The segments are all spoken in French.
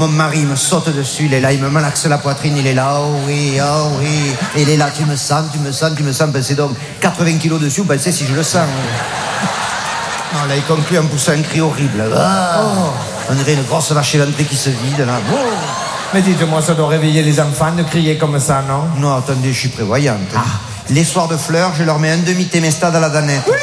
Mon mari me saute dessus, il est là, il me malaxe la poitrine, il est là, oh oui, oh oui. Et il est là, tu me sens. Ben c'est donc 80 kilos dessus, ben c'est si je le sens. Non, là, il conclut en poussant un cri horrible. On dirait une grosse vache éventrée qui se vide, là. Oh. Mais dites-moi, ça doit réveiller les enfants de crier comme ça, non? Non, attendez, je suis prévoyante. Les soirs de fleurs, je leur mets un demi-témesta dans la danette. Oui.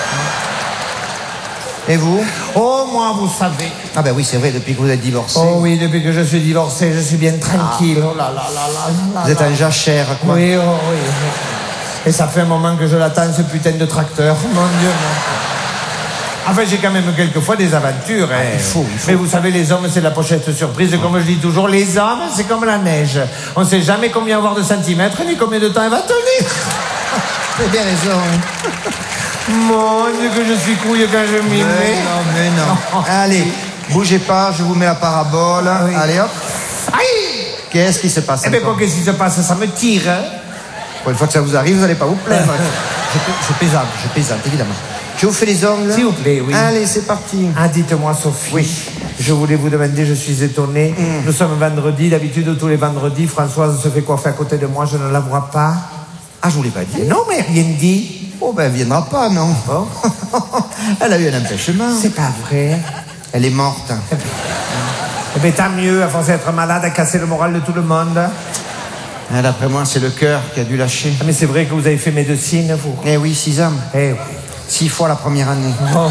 Et vous? Oh, moi, vous savez. Ah ben oui, c'est vrai, depuis que vous êtes divorcé. Oh oui, depuis que je suis divorcé, je suis bien tranquille. Oh là là là là. Vous êtes un jachère, quoi. Oui, oh oui. Et ça fait un moment que je l'attends, ce putain de tracteur. Mon Dieu, non. Enfin, j'ai quand même quelquefois des aventures. Hein. Il faut. Mais vous savez, les hommes, c'est la pochette surprise. Comme je dis toujours, les hommes, c'est comme la neige. On ne sait jamais combien avoir de centimètres, ni combien de temps elle va tenir. Vous avez bien raison. Mon Dieu, que je suis couille quand je m'y mets. Mais non. Allez, bougez pas, je vous mets la parabole. Oui. Allez, hop. Aïe! Qu'est-ce qui se passe? Eh bien, qu'est-ce qui se passe? Ça me tire. Hein? Pour une fois que ça vous arrive, vous n'allez pas vous plaindre. Je plaisante, évidemment. Je vous fais les ongles. S'il vous plaît, oui. Allez, c'est parti. Ah, dites-moi, Sophie. Oui. Je voulais vous demander, je suis étonné. Nous sommes vendredi. D'habitude, tous les vendredis, Françoise se fait coiffer à côté de moi. Je ne la vois pas. Ah, je vous l'ai pas dit. Non, mais rien dit. Oh, ben, elle viendra pas, non. Bon. Elle a eu un empêchement. C'est pas vrai. Elle est morte. Eh bien, tant mieux, à force d'être malade, à casser le moral de tout le monde. Ah, d'après moi, c'est le cœur qui a dû lâcher. Ah, mais c'est vrai que vous avez fait médecine, vous. Eh oui, 6 ans. Eh oui. 6 fois la première année. Oh,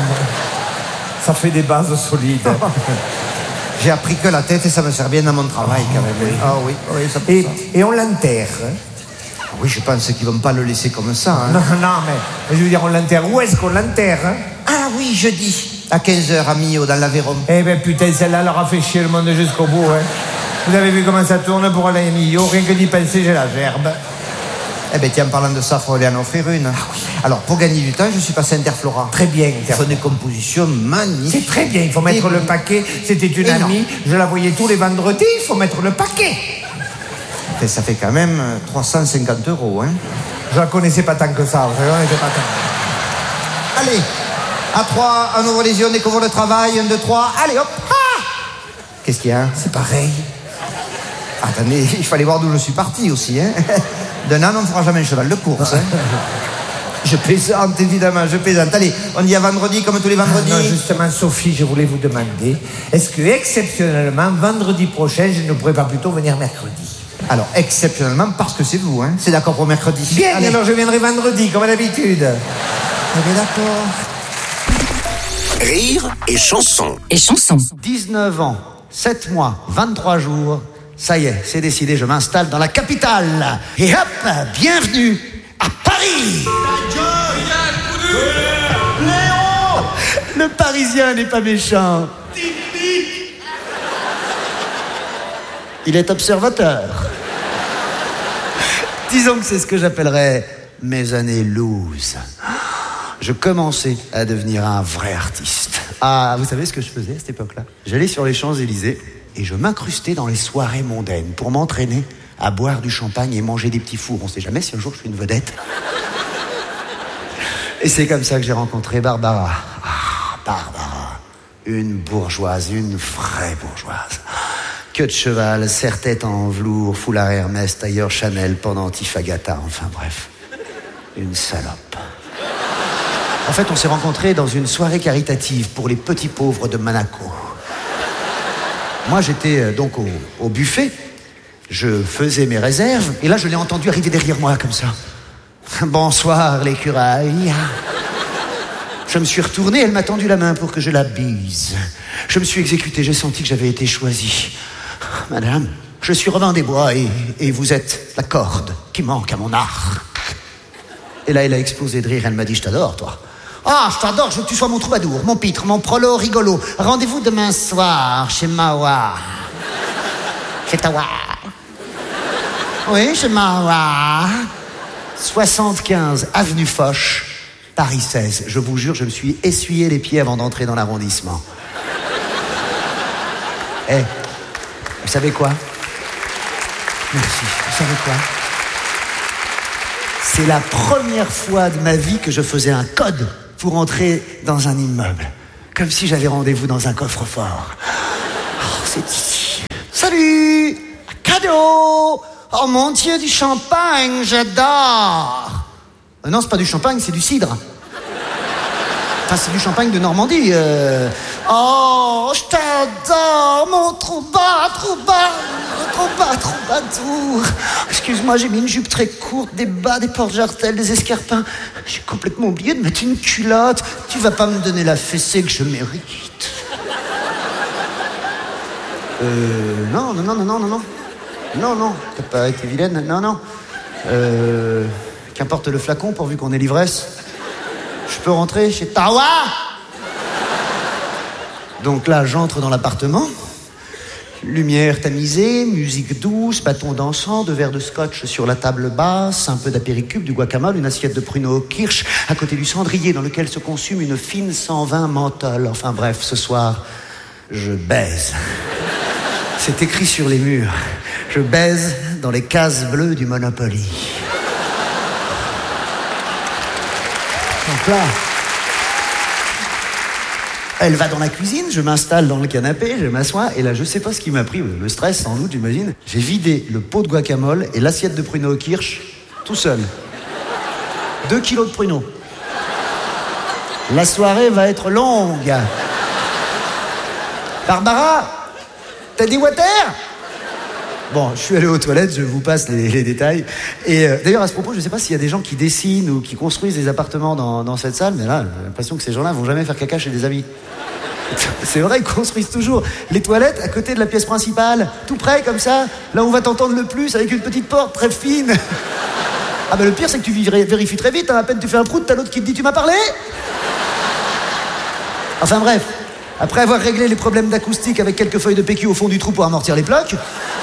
ça fait des bases solides. J'ai appris que la tête et ça me sert bien dans mon travail, quand même. Oui. Ah oui, ça peut ça. Et on l'enterre. Ah oui, je pense qu'ils vont pas le laisser comme ça. Hein. Non, mais je veux dire, on l'enterre. Où est-ce qu'on l'enterre? Ah oui, jeudi. À 15h à Millau, dans l'Aveyron. Eh ben putain, celle-là leur a fait chier le monde jusqu'au bout. Hein. Vous avez vu comment ça tourne pour aller à Millau? Rien que d'y penser, j'ai la gerbe. Eh ben tiens, en parlant de ça, il faut aller en offrir une. Ah oui. Alors, pour gagner du temps, je suis passé à Interflora. Très bien. Ils font des compositions magnifiques. C'est très bien, il faut mettre le paquet. C'était une amie, je la voyais tous les vendredis, il faut mettre le paquet. Et ça fait quand même 350 €, hein. Je la connaissais pas tant que ça, vous savez, on n'était pas tant. Allez, à 3, on ouvre les yeux, on découvre le travail, 1, 2, 3, allez hop. Ah, qu'est-ce qu'il y a? C'est pareil. Attendez, il fallait voir d'où je suis parti aussi, hein. D'un an, on ne fera jamais un cheval de course, hein. Je plaisante, évidemment, je plaisante. Allez, on y a vendredi comme tous les vendredis. Non, justement, Sophie, je voulais vous demander, est-ce que, exceptionnellement, vendredi prochain, je ne pourrais pas plutôt venir mercredi? Alors, exceptionnellement, parce que c'est vous, hein. C'est d'accord pour mercredi. Bien, allez. alors je viendrai vendredi, comme d'habitude. On est d'accord. Rire et chanson. 19 ans, 7 mois, 23 jours. Ça y est, c'est décidé, je m'installe dans la capitale. Et hop, bienvenue à Paris. Léon, le Parisien n'est pas méchant. Il est observateur. Disons que c'est ce que j'appellerais mes années loose. Je commençais à devenir un vrai artiste. Ah, vous savez ce que je faisais à cette époque-là? J'allais sur les Champs-Élysées et je m'incrustais dans les soirées mondaines pour m'entraîner à boire du champagne et manger des petits fours. On sait jamais si un jour je suis une vedette. Et c'est comme ça que j'ai rencontré Barbara. Ah, Barbara. Une bourgeoise, une vraie bourgeoise. Queue de cheval, serre-tête en velours, foulard Hermès, tailleur Chanel, pendentif Agatha, enfin bref. Une salope. En fait, on s'est rencontrés dans une soirée caritative pour les petits pauvres de Monaco. Moi, j'étais donc au buffet. Je faisais mes réserves. Et là, je l'ai entendu arriver derrière moi, comme ça. Bonsoir, l'écureuil. Je me suis retourné, elle m'a tendu la main pour que je la bise. Je me suis exécuté, j'ai senti que j'avais été choisi. Madame, je suis Robin des Bois et vous êtes la corde qui manque à mon art. Et là, elle a explosé de rire, elle m'a dit, je t'adore, toi. Ah, je t'adore, je veux que tu sois mon troubadour, mon pitre, mon prolo rigolo. Rendez-vous demain soir chez Mawa. Chez Tawa. Oui, chez Mawa. 75 avenue Foch, Paris 16. Je vous jure, je me suis essuyé les pieds avant d'entrer dans l'arrondissement. Eh, vous savez quoi? Merci. Vous savez quoi? C'est la première fois de ma vie que je faisais un code pour entrer dans un immeuble. Comme si j'avais rendez-vous dans un coffre-fort. Oh, c'est ici. salut, cadeau. Oh mon Dieu, du champagne, j'adore. Non, c'est pas du champagne, c'est du cidre. Enfin, c'est du champagne de Normandie. Oh, je t'adore, mon troubadour. Excuse-moi, j'ai mis une jupe très courte, des bas, des porte-jartelles, des escarpins. J'ai complètement oublié de mettre une culotte. Tu vas pas me donner la fessée que je mérite. Non. Non, t'as pas été vilaine, non. Qu'importe le flacon, pourvu qu'on ait l'ivresse. Je peux rentrer chez Tawa? Donc là, j'entre dans l'appartement. Lumière tamisée, musique douce, bâton dansant, 2 verres de scotch sur la table basse, un peu d'apéricube, du guacamole, une assiette de pruneaux au kirsch, à côté du cendrier dans lequel se consume une fine 120 menthol. Enfin bref, ce soir, je baise. C'est écrit sur les murs. Je baise dans les cases bleues du Monopoly. Donc là, elle va dans la cuisine, je m'installe dans le canapé, je m'assois, et là, je sais pas ce qui m'a pris, le stress sans doute, j'imagine. J'ai vidé le pot de guacamole et l'assiette de pruneaux au kirsch, tout seul. 2 kilos de pruneaux. La soirée va être longue. Barbara, t'as des water? Bon, je suis allé aux toilettes, je vous passe les détails. Et d'ailleurs, à ce propos, je ne sais pas s'il y a des gens qui dessinent ou qui construisent des appartements dans cette salle, mais là, j'ai l'impression que ces gens-là vont jamais faire caca chez des amis. C'est vrai, ils construisent toujours les toilettes à côté de la pièce principale, tout près, comme ça, là où on va t'entendre le plus, avec une petite porte très fine. Ah ben le pire, c'est que tu vérifies très vite, hein, à peine tu fais un prout, t'as l'autre qui te dit « Tu m'as parlé ?» Enfin bref, après avoir réglé les problèmes d'acoustique avec quelques feuilles de PQ au fond du trou pour amortir les plaques,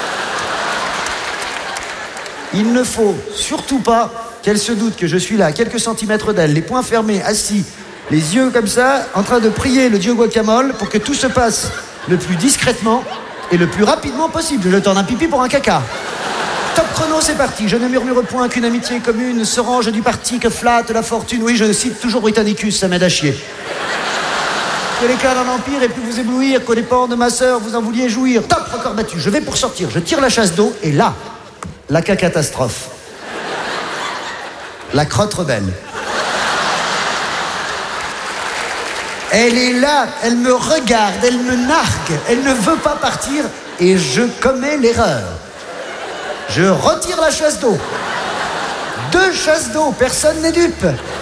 il ne faut surtout pas qu'elle se doute que je suis là, à quelques centimètres d'elle, les poings fermés, assis, les yeux comme ça, en train de prier le dieu guacamole pour que tout se passe le plus discrètement et le plus rapidement possible. Je le tourne un pipi pour un caca. Top chrono, c'est parti. Je ne murmure point qu'une amitié commune se range du parti que flatte la fortune. Oui, je cite toujours Britannicus, ça m'aide à chier. Que l'éclat d'un empire ait pu vous éblouir, qu'aux dépens de ma sœur vous en vouliez jouir. Top, record battu, je vais pour sortir, je tire la chasse d'eau, et là, la catastrophe. La crotte rebelle. Elle est là, elle me regarde, elle me nargue, elle ne veut pas partir, et je commets l'erreur. Je retire la chasse d'eau. 2 chasses d'eau, personne n'est dupe.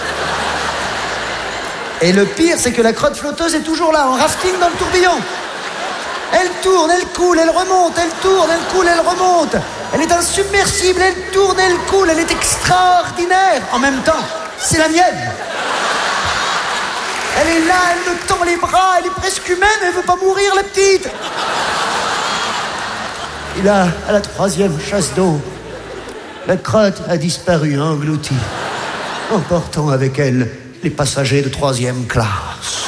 Et le pire, c'est que la crotte flotteuse est toujours là, en rafting dans le tourbillon. Elle tourne, elle coule, elle remonte, elle tourne, elle coule, elle remonte. Elle est insubmersible, elle tourne, elle coule, elle est extraordinaire. En même temps, c'est la mienne. Elle est là, elle me tend les bras, elle est presque humaine, elle veut pas mourir, la petite. Et là, à la 3e chasse d'eau, la crotte a disparu, engloutie, emportant avec elle les passagers de 3e classe.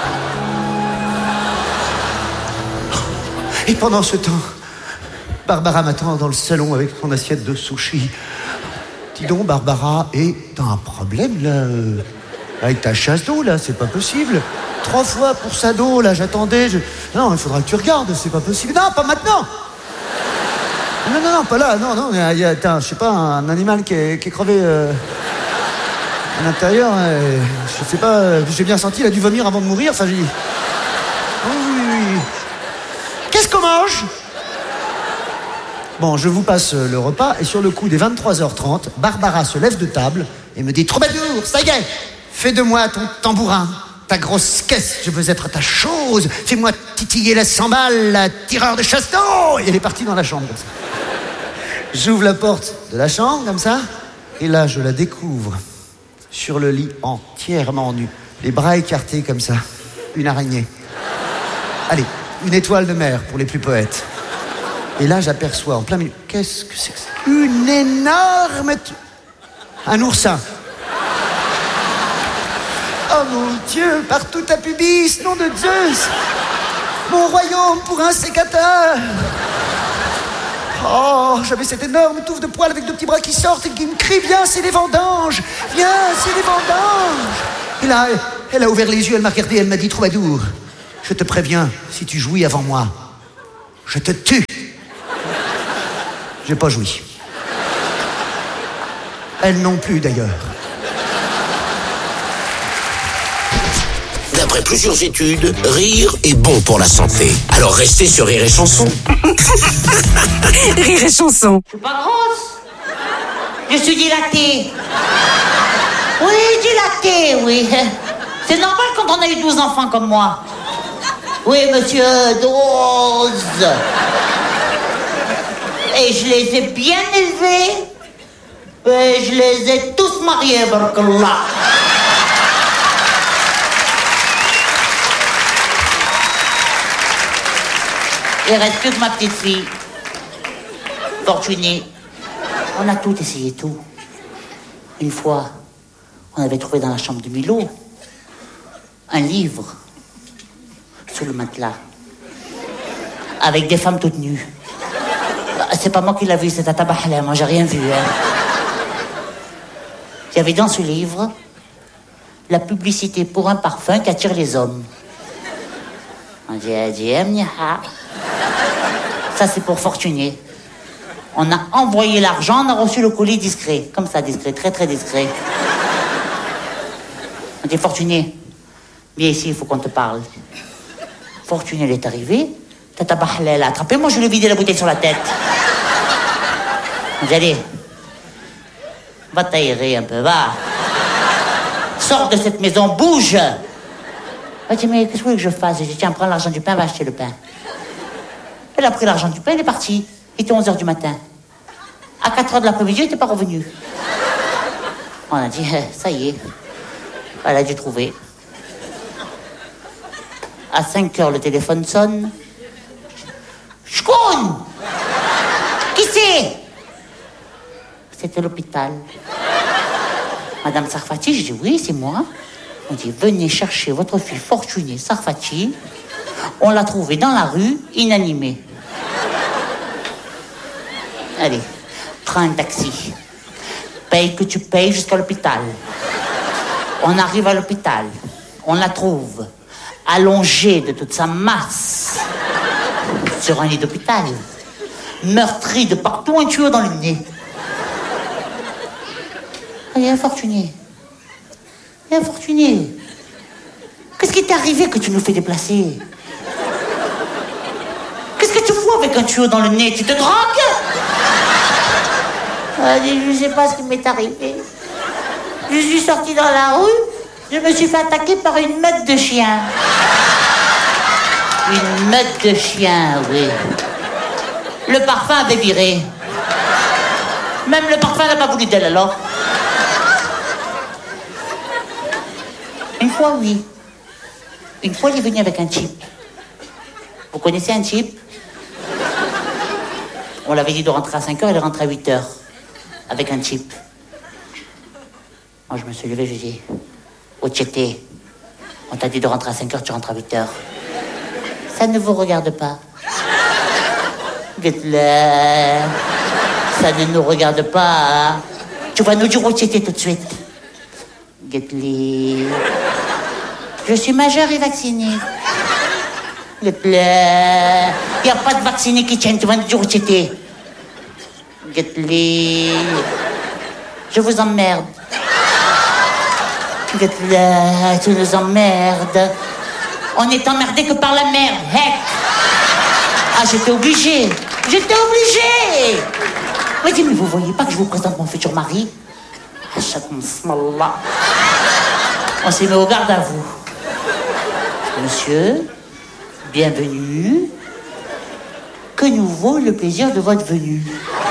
Et pendant ce temps, Barbara m'attend dans le salon avec son assiette de sushi. Dis donc, Barbara, et t'as un problème, là, avec ta chasse d'eau, là, c'est pas possible. 3 fois pour sa dos, là, j'attendais. Non, il faudra que tu regardes, c'est pas possible. Non, pas maintenant. Non, pas là, non, il y a, je sais pas, un animal qui est crevé à l'intérieur, je sais pas, j'ai bien senti, il a dû vomir avant de mourir, enfin, j'ai dit... Oui. Qu'est-ce qu'on mange? Bon, je vous passe le repas, et sur le coup des 23h30, Barbara se lève de table et me dit « Troubadour, ça y est, fais de moi ton tambourin, ta grosse caisse, je veux être ta chose, fais-moi titiller la 100 balles, la tireur de chasse d'eau !» Et elle est partie dans la chambre, comme ça. J'ouvre la porte de la chambre, comme ça, et là, je la découvre sur le lit, entièrement nue, les bras écartés comme ça, une araignée. Allez, une étoile de mer pour les plus poètes. Et là, j'aperçois en plein milieu... Qu'est-ce que c'est que ça? Une énorme... Un oursin. Oh mon Dieu, partout ta pubis, nom de Zeus. Mon royaume pour un sécateur. Oh, j'avais cette énorme touffe de poils avec 2 petits bras qui sortent et qui me crient « Viens, c'est les vendanges! Viens, c'est les vendanges !» Et là, elle a ouvert les yeux, elle m'a regardé, elle m'a dit « Troubadour, je te préviens, si tu jouis avant moi, je te tue. » J'ai pas joui. Elle non plus, d'ailleurs. D'après plusieurs études, rire est bon pour la santé. Alors restez sur Rire et Chanson. Rire et Chanson. Je suis pas grosse. Je suis dilatée. Oui, dilatée, oui. C'est normal quand on a eu 12 enfants comme moi. Oui, monsieur, 12. Et je les ai bien élevés. Et je les ai tous mariés, barakallah. Il reste plus que ma petite fille. Fortunée. On a tout essayé, tout. Une fois, on avait trouvé dans la chambre de Milo un livre sous le matelas avec des femmes toutes nues. C'est pas moi qui l'ai vu, c'est Tata Bahala, moi j'ai rien vu. Hein. Il y avait dans ce livre la publicité pour un parfum qui attire les hommes. On dit, ça c'est pour Fortuné. On a envoyé l'argent, on a reçu le colis discret. Comme ça, discret, très très discret. On dit, Fortuné, viens ici, il faut qu'on te parle. Fortuné, elle est arrivée. Tata Bahala, elle a attrapé. Moi, je lui ai vidé la bouteille sur la tête. On dit, allez, va t'aérer un peu, va. Sors de cette maison, bouge. Elle dit, mais qu'est-ce que vous voulez que je fasse? J'ai dit, tiens, prends l'argent du pain, va acheter le pain. Elle a pris l'argent du pain, elle est partie. Il était 11h du matin. À 4h de l'après-midi, elle n'était pas revenue. On a dit, ça y est. Elle a dû trouver. À 5h, le téléphone sonne. Shkoun! Qui c'est? C'était l'hôpital. Madame Sarfati, je dis, oui, c'est moi. On dit, venez chercher votre fille Fortunée Sarfati. On l'a trouvée dans la rue, inanimée. Allez, prends un taxi. Paye que tu payes jusqu'à l'hôpital. On arrive à l'hôpital. On la trouve allongée de toute sa masse sur un lit d'hôpital. Meurtrie de partout, un tuyau dans le nez. Allez, infortuné. Infortuné. Qu'est-ce qui t'est arrivé que tu nous fais déplacer? Qu'est-ce que tu fous avec un tuyau dans le nez? Tu te drogues? Je sais pas ce qui m'est arrivé. Je suis sortie dans la rue, je me suis fait attaquer par une meute de chiens. Une meute de chiens, oui. Le parfum avait viré. Même le parfum n'a pas voulu d'elle, alors. Une fois, oui. Une fois, il est venu avec un type. Vous connaissez un type? On l'avait dit de rentrer à 5h, elle est rentrée à 8h. Avec un type. Moi, je me suis levé, je dis, oh, Tchété, on t'a dit de rentrer à 5h, tu rentres à 8h. Ça ne vous regarde pas. Dites-le. Ça ne nous regarde pas. Tu vas nous dire oh, Tchété tout de suite. Dites-le. Je suis majeure et vaccinée. Dites-le. Il n'y a pas de vacciné qui tienne, tu vas nous dire oh, Tchété. Dites-le. Je vous emmerde. Dites-le, tu nous emmerdes. On est emmerdé que par la merde. Heck. Ah, j'étais obligée. J'étais obligée. Mais dis, mais vous voyez pas que je vous présente mon futur mari? On s'est mis au garde à vous. Monsieur, bienvenue. Que nous vaut le plaisir de votre venue?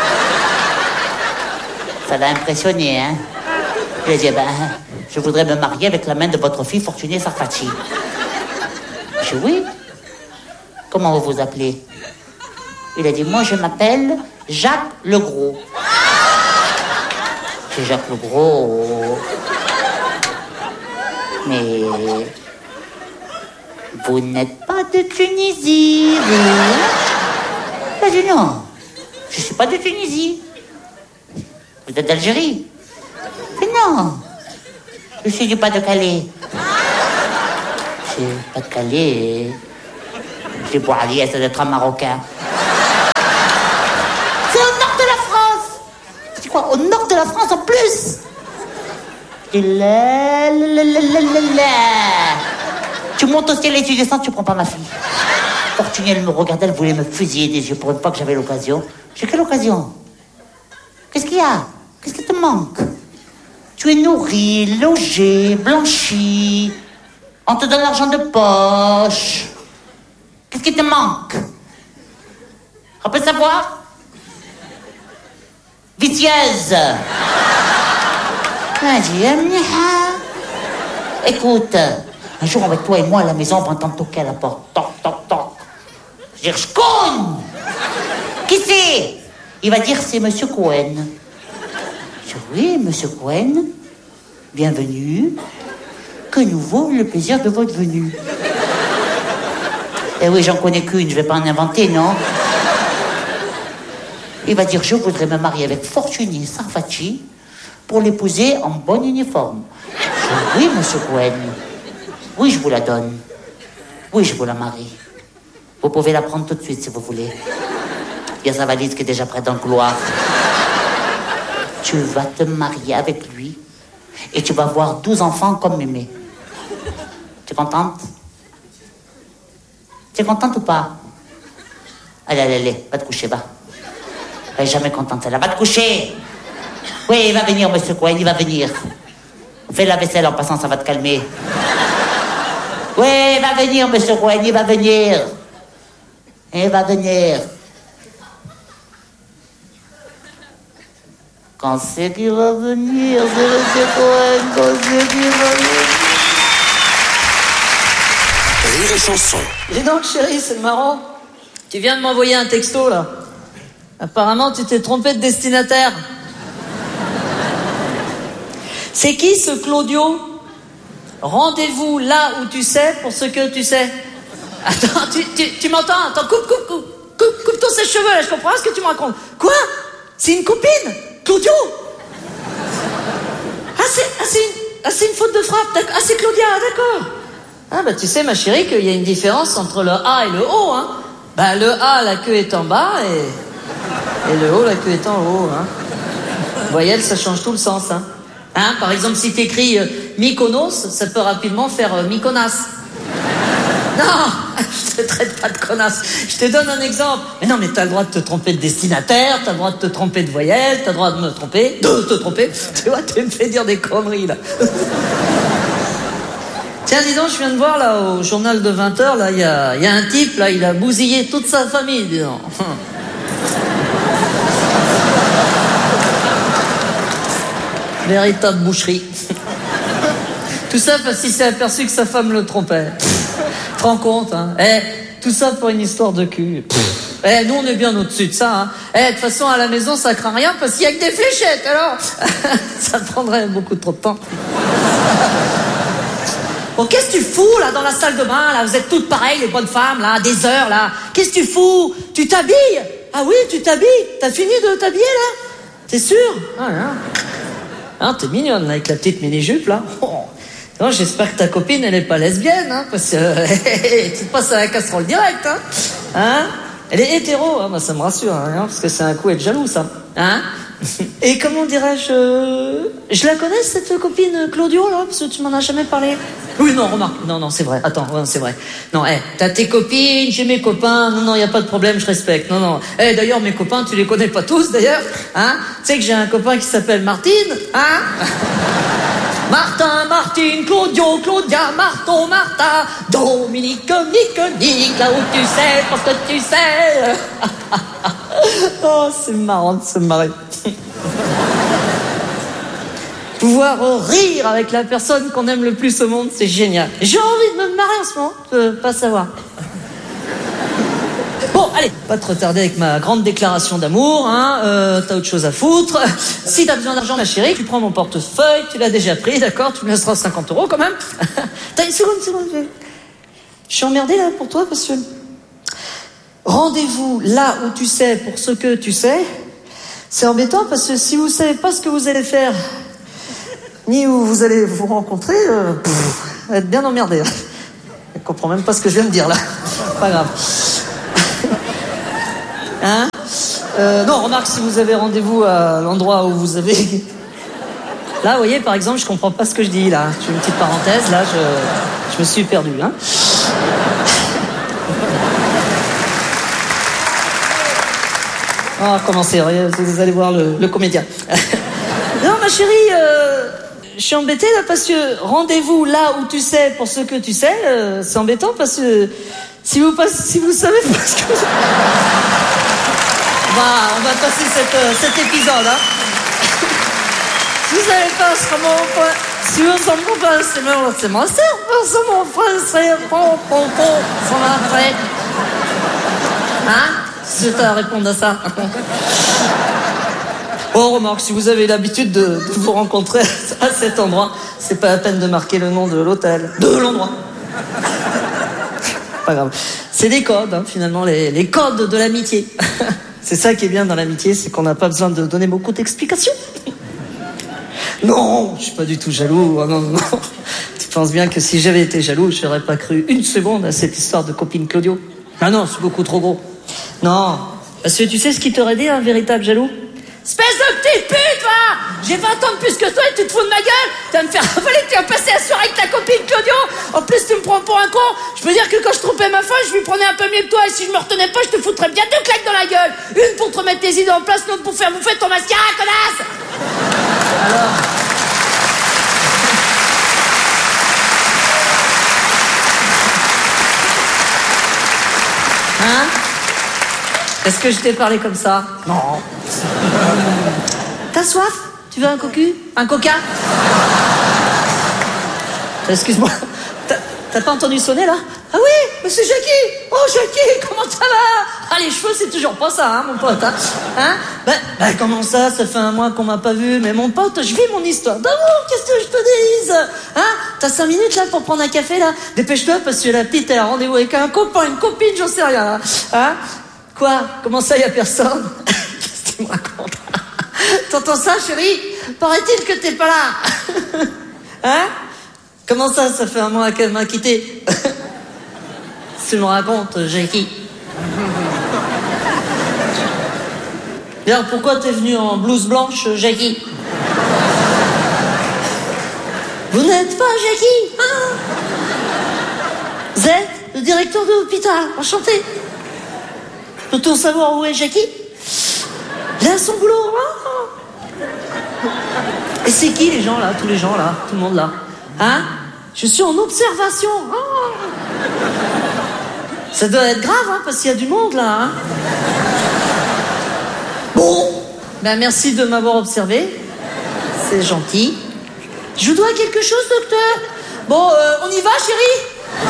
Ça l'a impressionné, hein? Il a dit, je voudrais me marier avec la main de votre fille Fortunée Sarfati. Je dis, oui. Comment vous vous appelez? Il a dit, moi je m'appelle Jacques Legros. C'est Jacques Legros. Mais vous n'êtes pas de Tunisie, vous? Il a dit, non, je ne suis pas de Tunisie. Vous êtes d'Algérie? Mais non, je suis du Pas-de-Calais. C'est Pas-de-Calais. C'est pour Ali, ça doit être un Marocain. C'est au nord de la fois, au nord de la France en plus. Et là. Tu montes au ciel et tu descends, tu prends pas ma fille. Fortuné, elle me regardait, elle voulait me fusiller des yeux pour une fois que j'avais l'occasion. J'ai quelle occasion? Qu'est-ce qu'il y a? Qu'est-ce qui te manque? Tu es nourri, logé, blanchi. On te donne l'argent de poche. Qu'est-ce qui te manque? On peut savoir? Vicieuse. Écoute, un jour avec toi et moi à la maison, on va entendre toquer à la porte. Toc, toc, toc. Je vais dire, je cogne. Qui c'est? Il va dire, c'est Monsieur Cohen. Je dis, oui, Monsieur Cohen, bienvenue. Que nous vaut le plaisir de votre venue? Eh oui, j'en connais qu'une, je vais pas en inventer, non? Il va dire, je voudrais me marier avec Fortuné Sarfati pour l'épouser en bon uniforme. Je dis, oui, Monsieur Cohen. Oui, je vous la donne. Oui, je vous la marie. Vous pouvez la prendre tout de suite, si vous voulez. Il y a sa valise qui est déjà prête dans le couloir. Tu vas te marier avec lui et tu vas avoir 12 enfants comme mémé. Tu es contente? Tu es contente ou pas? Allez, va te coucher, va. Elle est jamais contente, elle. Va te coucher. Oui, il va venir, Monsieur Cohen, il va venir. Fais la vaisselle en passant, ça va te calmer. Oui, il va venir, Monsieur Cohen, il va venir. Il va venir. Quand c'est qu'il va venir, c'est Monsieur Cohen, quand c'est qu'il va venir. Rire et chanson. Dis donc, chérie, c'est marrant. Tu viens de m'envoyer un texto, là. Apparemment, tu t'es trompé de destinataire. C'est qui, ce Claudio? Rendez-vous là où tu sais pour ce que tu sais. Attends, tu m'entends? Attends, coupe tous ces cheveux, là, je comprends pas ce que tu me racontes. Quoi? C'est une copine? Claudio? C'est une faute de frappe, d'accord. Ah, c'est Claudia, d'accord. Ah, bah, tu sais, ma chérie, qu'il y a une différence entre le A et le O, hein. Bah, le A, la queue est en bas, et le O, la queue est en haut, hein. Voyelle, ça change tout le sens, hein. Hein, par exemple, si t'écris Mykonos, ça peut rapidement faire Mykonas. Non, je te traite pas de connasse. Je te donne un exemple. Mais non, mais t'as le droit de te tromper de destinataire, t'as le droit de te tromper de voyelle, t'as le droit de te tromper. Tu vois, tu me fais dire des conneries, là. Tiens, dis donc, je viens de voir, là, au journal de 20h, là, il y a un type, là, il a bousillé toute sa famille, dis donc. Véritable boucherie. Tout ça parce qu'il s'est aperçu que sa femme le trompait. Tu te rends compte, hein? Tout ça pour une histoire de cul. Nous, on est bien au-dessus de ça, hein. De toute façon, à la maison, ça craint rien parce qu'il y a que des fléchettes, alors. Ça prendrait beaucoup trop de temps. Bon, qu'est-ce que tu fous, là, dans la salle de bain, là? Vous êtes toutes pareilles, les bonnes femmes, là, des heures, là. Qu'est-ce que tu fous? Tu t'habilles? Ah oui, tu t'habilles? T'as fini de t'habiller, là? T'es sûr? Ah, là. Ah, t'es mignonne, là, avec la petite mini-jupe, là. Oh. Non, j'espère que ta copine, elle est pas lesbienne, hein, parce que tu te passes à la casserole direct, hein. Hein? Elle est hétéro, hein, bah, ça me rassure, hein, parce que c'est un coup être jaloux, ça. Hein? Et comment dirais-je... Je la connais, cette copine Claudio, là, parce que tu m'en as jamais parlé. Oui, non, remarque. Non, c'est vrai. Attends, ouais, c'est vrai. Non, t'as tes copines, j'ai mes copains. Non, y a pas de problème, je respecte. Non. D'ailleurs, mes copains, tu les connais pas tous, d'ailleurs. Hein? Tu sais que j'ai un copain qui s'appelle Martine, hein? Martin, Martine, Claudio, Claudia, Marton, Martha, Dominique, Nick, là où tu sais, parce que tu sais. Oh, c'est marrant de se marrer. Pouvoir rire avec la personne qu'on aime le plus au monde, c'est génial. J'ai envie de me marrer en ce moment, je peux pas savoir. Bon, allez, pas te retarder avec ma grande déclaration d'amour, hein. T'as autre chose à foutre. Si t'as besoin d'argent, ma chérie, tu prends mon portefeuille, tu l'as déjà pris, d'accord? Tu me laisseras 50 € quand même. T'as une seconde. Je suis emmerdée là pour toi parce que... Rendez-vous là où tu sais pour ce que tu sais. C'est embêtant parce que si vous savez pas ce que vous allez faire, ni où vous allez vous rencontrer, vous allez être bien emmerdé. Je comprends même pas ce que je viens de dire là. Pas grave. Hein? Non, remarque, si vous avez rendez-vous à l'endroit où vous avez... Là, vous voyez, par exemple, je comprends pas ce que je dis, là. Je fais une petite parenthèse, là, je me suis perdu, hein. On va recommencer, vous allez voir le comédien. Non, ma chérie, je suis embêtée, là, parce que rendez-vous là où tu sais, pour ce que tu sais, c'est embêtant, parce que si vous savez pas ce que... on va passer cet épisode, hein. Si vous savez pas ce que mon frère... Si vous savez pas, c'est mon frère, c'est mon frère, c'est mon frère. Hein? C'est à répondre à ça. Oh, remarque, si vous avez l'habitude de vous rencontrer à cet endroit, c'est pas la peine de marquer le nom de l'hôtel, de l'endroit. Pas grave. C'est des codes, hein, finalement, les codes de l'amitié. C'est ça qui est bien dans l'amitié, c'est qu'on n'a pas besoin de donner beaucoup d'explications. Non, je suis pas du tout jaloux. Oh, non. Tu penses bien que si j'avais été jaloux, je n'aurais pas cru une seconde à cette histoire de copine Claudio. Ah non, c'est beaucoup trop gros. Non, parce que tu sais ce qui t'aurait dit un véritable jaloux? Espèce de petite pute, va! J'ai 20 ans de plus que toi et tu te fous de ma gueule! Tu vas me faire avaler, tu vas passer la soirée avec ta copine Claudio! En plus, tu me prends pour un con! Je peux dire que quand je trompais ma femme, je lui prenais un peu mieux que toi, et si je me retenais pas, je te foutrais bien 2 claques dans la gueule! Une pour te remettre tes idées en place, l'autre pour faire bouffer ton mascara, connasse! Alors... Hein? Est-ce que je t'ai parlé comme ça? Non. T'as soif? Tu veux un cocu? Un coca? Excuse-moi. T'as pas entendu sonner là? Ah oui, mais c'est Jackie! Oh Jackie, comment ça va? Ah les cheveux c'est toujours pas ça, hein mon pote, hein? Ben comment ça? Ça fait un mois qu'on m'a pas vu, mais mon pote, je vis mon histoire d'amour, qu'est-ce que je te dise? Hein? T'as 5 minutes là pour prendre un café là? Dépêche-toi parce que la petite elle a rendez-vous avec un copain, une copine, j'en sais rien là. Hein? Quoi? Comment ça y a personne? Qu'est-ce que tu me racontes? T'entends ça chérie? Paraît-il que t'es pas là. Hein? Comment ça fait un mois qu'elle m'a quitté? Tu me racontes, Jackie. D'ailleurs, pourquoi t'es venu en blouse blanche, Jackie? Vous n'êtes pas Jackie, hein? Vous êtes le directeur de l'hôpital, enchanté. Peut-on savoir où est Jackie? Il a son boulot, hein? Et c'est qui les gens là, tous les gens là, tout le monde là? Hein? Je suis en observation. Oh. Ça doit être grave, hein, parce qu'il y a du monde là. Hein? Bon, ben merci de m'avoir observé. C'est gentil. Je vous dois quelque chose, docteur? Bon, on y va, chérie?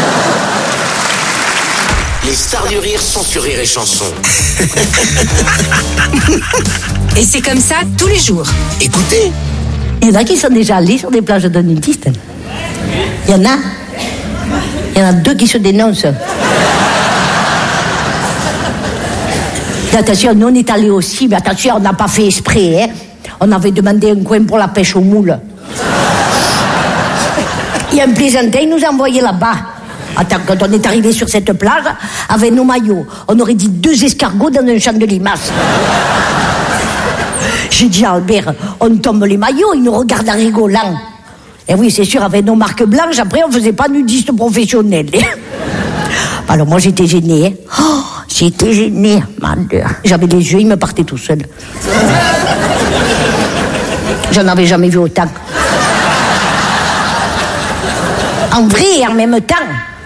Les stars du rire sont sur Rire et Chanson. Et c'est comme ça tous les jours. Écoutez. Il y en a qui sont déjà allés sur des plages de nudistes. Il y en a 2 qui se dénoncent. Attention, nous on est allés aussi, mais attention, on n'a pas fait exprès. Hein. On avait demandé un coin pour la pêche aux moules. Et un plaisantin nous a envoyé là-bas. Attends, quand on est arrivé sur cette plage, avec nos maillots, on aurait dit 2 escargots dans un champ de limaces. J'ai dit à Albert, on tombe les maillots, il nous regarde en rigolant. Et oui, c'est sûr, avec nos marques blanches, après, on faisait pas nudiste professionnel. Alors moi, j'étais gênée. Hein. Oh, j'étais gênée, madame. J'avais les yeux, ils me partaient tout seuls. J'en avais jamais vu autant. En vrai et en même temps.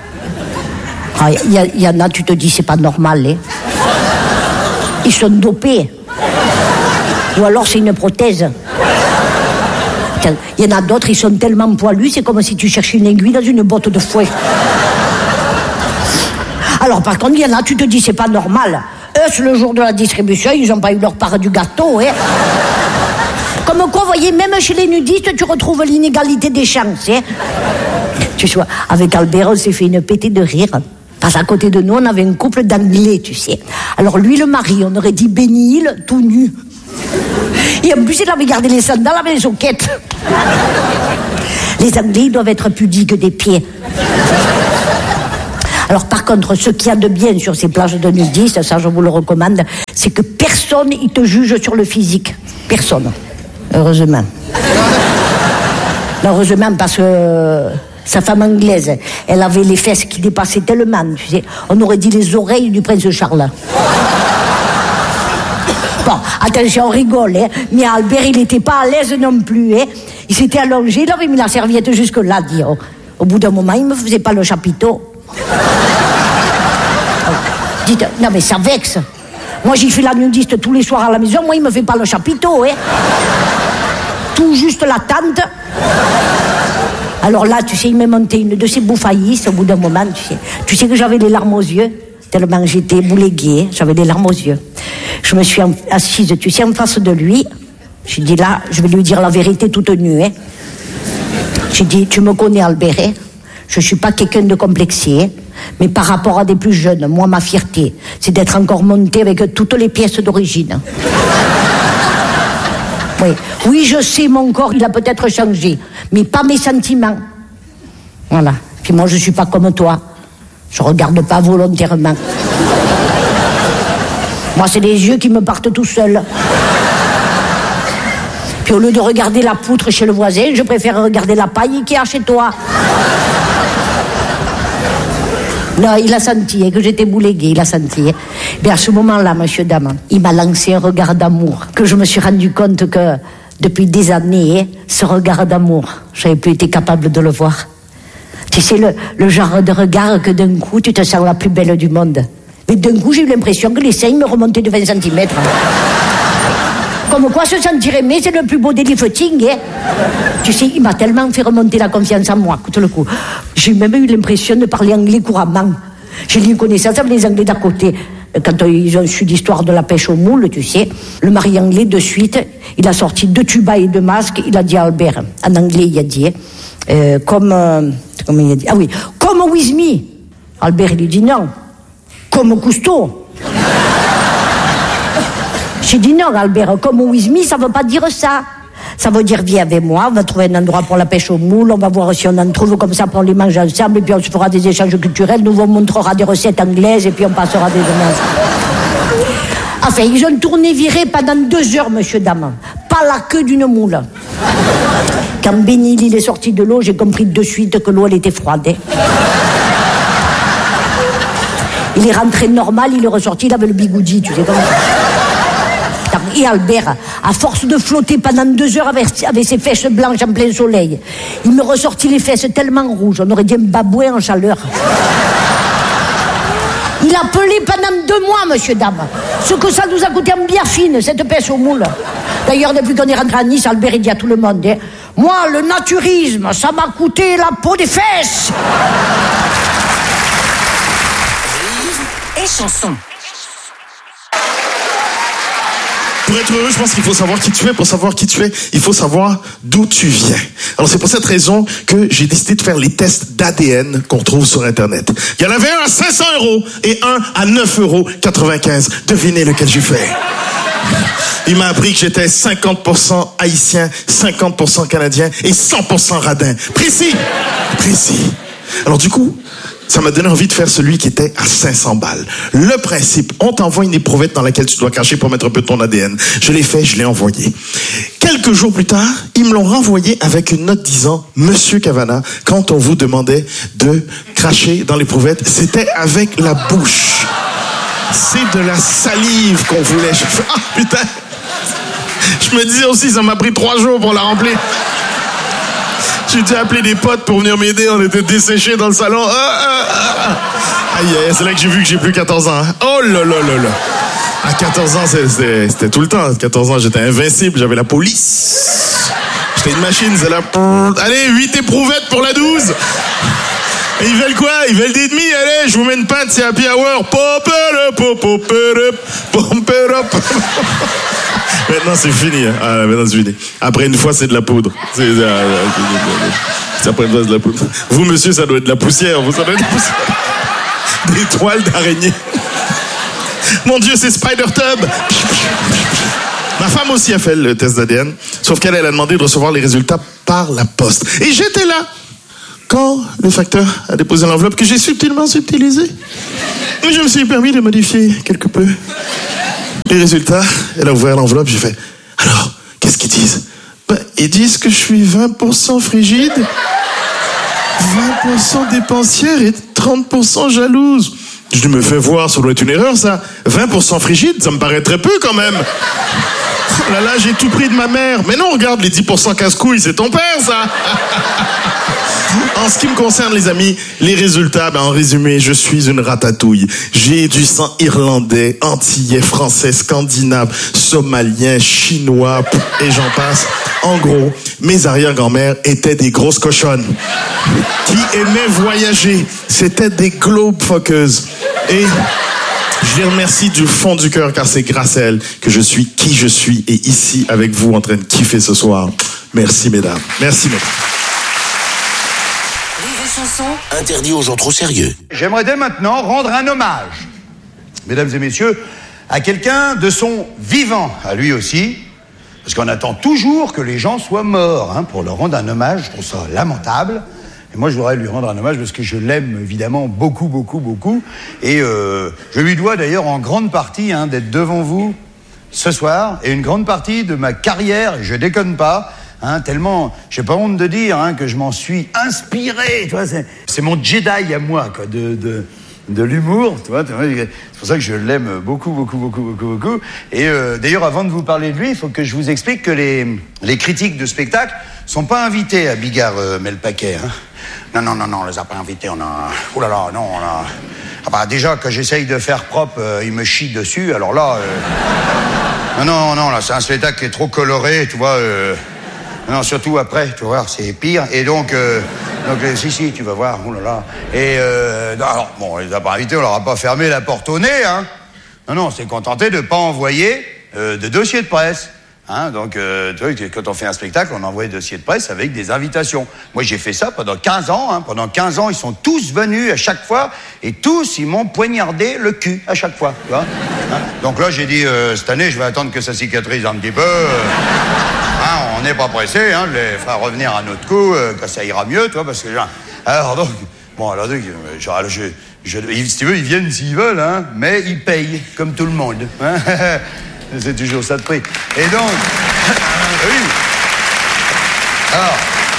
Il y en a, tu te dis, c'est pas normal. Hein. Ils sont dopés. Ou alors c'est une prothèse. Il y en a d'autres, ils sont tellement poilus, c'est comme si tu cherchais une aiguille dans une botte de fouet. Alors par contre, il y en a, tu te dis, c'est pas normal. Eux, c'est le jour de la distribution, ils n'ont pas eu leur part du gâteau. Hein. Comme quoi, vous voyez, même chez les nudistes, tu retrouves l'inégalité des chances. Hein. Tu vois, avec Albert, on s'est fait une pétée de rire. Parce qu'à côté de nous, on avait un couple d'Anglais, tu sais. Alors lui, le mari, on aurait dit Benny Hill, tout nu. Et en plus, il avait gardé les sandales avec les soquettes. Les Anglais, ils doivent être pudiques des pieds. Alors par contre, ce qu'il y a de bien sur ces plages de nudistes, ça je vous le recommande, c'est que personne ne te juge sur le physique. Personne. Heureusement. Heureusement parce que sa femme anglaise, elle avait les fesses qui dépassaient tellement, tu sais. On aurait dit les oreilles du prince Charles. Bon, attention, on rigole, hein. Mais Albert, il n'était pas à l'aise non plus, hein. Il s'était allongé, il avait mis la serviette jusque-là, dire. Au bout d'un moment, il me faisait pas le chapiteau. Dites, non mais ça vexe. Moi, j'y fais la nudiste tous les soirs à la maison, moi, il me fait pas le chapiteau, hein. Tout juste la tente. Alors là, tu sais, il m'a monté une de ces bouffaillistes au bout d'un moment, tu sais que j'avais les larmes aux yeux, tellement j'étais bouléguée, j'avais les larmes aux yeux. Je me suis assise, tu sais, en face de lui. J'ai dit là, je vais lui dire la vérité toute nue. Hein. J'ai dit, tu me connais Albert, hein. Je ne suis pas quelqu'un de complexé, hein. Mais par rapport à des plus jeunes, moi, ma fierté, c'est d'être encore montée avec toutes les pièces d'origine. Oui, je sais, mon corps, il a peut-être changé, mais pas mes sentiments. Voilà. Puis moi, je ne suis pas comme toi. Je ne regarde pas volontairement. Moi, c'est les yeux qui me partent tout seuls. Puis au lieu de regarder la poutre chez le voisin, je préfère regarder la paille qu'il y a chez toi. Non, il a senti que j'étais bouléguée, il a senti. Mais à ce moment-là, monsieur, dame, il m'a lancé un regard d'amour, que je me suis rendu compte que depuis des années, ce regard d'amour, j'avais plus été capable de le voir. Tu sais, le genre de regard que d'un coup, tu te sens la plus belle du monde. Mais d'un coup, j'ai eu l'impression que les seins me remontaient de 20 cm. Comme quoi, se sentir aimé, c'est le plus beau des lifting, hein. Tu sais, il m'a tellement fait remonter la confiance en moi, écoute le coup. J'ai même eu l'impression de parler anglais couramment. J'ai eu une connaissance avec les Anglais d'à côté. Quand ils ont su l'histoire de la pêche au moule, tu sais, le mari anglais, de suite, il a sorti 2 tubas et 2 masques, il a dit à Albert, en anglais, il a dit, comment il a dit? Ah oui, comme with me. Albert, il lui dit non. Comme Cousteau. J'ai dit non, Albert, comme with me, ça veut pas dire ça. Ça veut dire viens avec moi, on va trouver un endroit pour la pêche au moule, on va voir si on en trouve comme ça pour les manger ensemble, et puis on se fera des échanges culturels, nous on montrera des recettes anglaises, et puis on passera des demandes. Enfin, ils ont tourné viré pendant 2 heures, monsieur, dame. Pas la queue d'une moule. Quand Bénil, il est sorti de l'eau, j'ai compris de suite que l'eau, elle était froide. Hein. Il est rentré normal, il est ressorti, il avait le bigoudi, tu sais comment ça. Et Albert, à force de flotter pendant 2 heures avec ses fesses blanches en plein soleil, il me ressortit les fesses tellement rouges, on aurait dit un babouin en chaleur. Il a pelé pendant 2 mois, monsieur, dame. Ce que ça nous a coûté en bière fine, cette pêche au moule. D'ailleurs, depuis qu'on est rentré à Nice, Albert, il dit à tout le monde, hein, moi, le naturisme, ça m'a coûté la peau des fesses. Et chanson. Pour être heureux, je pense qu'il faut savoir qui tu es. Pour savoir qui tu es, il faut savoir d'où tu viens. Alors c'est pour cette raison que j'ai décidé de faire les tests d'ADN qu'on trouve sur Internet. Il y en avait un à 500 € et un à 9,95 €. Devinez lequel j'ai fait. Il m'a appris que j'étais 50% haïtien, 50% canadien et 100% radin. Précis. Alors du coup, ça m'a donné envie de faire celui qui était à 500 balles. Le principe, on t'envoie une éprouvette dans laquelle tu dois cacher pour mettre un peu ton ADN. Je l'ai fait, je l'ai envoyé. Quelques jours plus tard, ils me l'ont renvoyé avec une note disant « Monsieur Cavana, quand on vous demandait de cracher dans l'éprouvette, c'était avec la bouche. C'est de la salive qu'on voulait. » Je fais « Ah putain !» Je me disais aussi, ça m'a pris 3 jours pour la remplir. J'ai dû appeler des potes pour venir m'aider, on était desséchés dans le salon. Aïe, c'est là que j'ai vu que j'ai plus 14 ans. Oh là là là là. À 14 ans, c'était tout le temps. À 14 ans, j'étais invincible, j'avais la police. J'étais une machine, c'est là. Allez, 8 éprouvettes pour la 12. Et ils veulent quoi? Ils veulent des demi. Allez, je vous mets une pinte, c'est happy hour. Maintenant, c'est fini. Ah, maintenant, c'est fini. Après une fois, c'est de la poudre. C'est après une fois, c'est de la poudre. Vous, monsieur, ça doit être de la poussière. Vous, ça doit être de la poussière. Des toiles d'araignée. Mon Dieu, c'est Spider-Tub. Ma femme aussi a fait le test d'ADN. Sauf qu'elle a demandé de recevoir les résultats par la poste. Et j'étais là. quand le facteur a déposé l'enveloppe que j'ai subtilement subtilisée, je me suis permis de modifier quelque peu les résultats. Elle a ouvert l'enveloppe, j'ai fait « Alors, qu'est-ce qu'ils disent ?» Ils disent que je suis 20% frigide, 20% dépensière et 30% jalouse. Je me fais voir, ça doit être une erreur ça. 20% frigide, ça me paraît très peu quand même. Oh là là, j'ai tout pris de ma mère. Mais non, regarde, les 10% casse-couilles, c'est ton père ça. En ce qui me concerne, les amis, les résultats, en résumé, je suis une ratatouille. J'ai du sang irlandais, antillais, français, scandinave, somalien, chinois, et j'en passe. En gros, mes arrière-grand-mères étaient des grosses cochonnes qui aimaient voyager. C'était des globefuckers. Et je les remercie du fond du cœur, car c'est grâce à elles que je suis qui je suis et ici avec vous en train de kiffer ce soir. Merci, mesdames. Merci, mesdames. Interdit aux gens trop sérieux. J'aimerais dès maintenant rendre un hommage, mesdames et messieurs, à quelqu'un de son vivant, à lui aussi, parce qu'on attend toujours que les gens soient morts pour leur rendre un hommage. Je trouve ça lamentable. Et moi, je voudrais lui rendre un hommage parce que je l'aime évidemment beaucoup, beaucoup, beaucoup. Et je lui dois d'ailleurs en grande partie d'être devant vous ce soir et une grande partie de ma carrière, et je déconne pas. Tellement, j'ai pas honte de dire que je m'en suis inspiré, tu vois, c'est mon Jedi à moi, quoi, de l'humour, tu vois, c'est pour ça que je l'aime beaucoup, beaucoup, beaucoup, beaucoup, beaucoup. Et d'ailleurs, avant de vous parler de lui, il faut que je vous explique que les critiques de spectacle sont pas invités à Bigard met le paquet. Non, on les a pas invités, on a... Oh là là, non, on a... Ah bah déjà, quand j'essaye de faire propre, ils me chient dessus, alors là... Non, là, c'est un spectacle qui est trop coloré, tu vois... Non, surtout après, tu vas voir, c'est pire. Et donc si, tu vas voir, oh là là. Et alors, bon, on les a pas invités, on leur a pas fermé la porte au nez, Non, on s'est contenté de pas envoyer de dossier de presse. Donc, tu vois, quand on fait un spectacle, on envoie des dossiers de presse avec des invitations. Moi, j'ai fait ça pendant 15 ans. Pendant 15 ans, ils sont tous venus à chaque fois, et tous, ils m'ont poignardé le cul à chaque fois, tu vois. Donc là, j'ai dit, cette année, je vais attendre que ça cicatrise un petit peu. On n'est pas pressé, je les ferai revenir à notre coup, quand ça ira mieux, tu vois, parce que... Alors donc, si tu veux, ils viennent s'ils veulent, mais ils payent, comme tout le monde. C'est toujours ça de prix. Et donc... oui. Alors,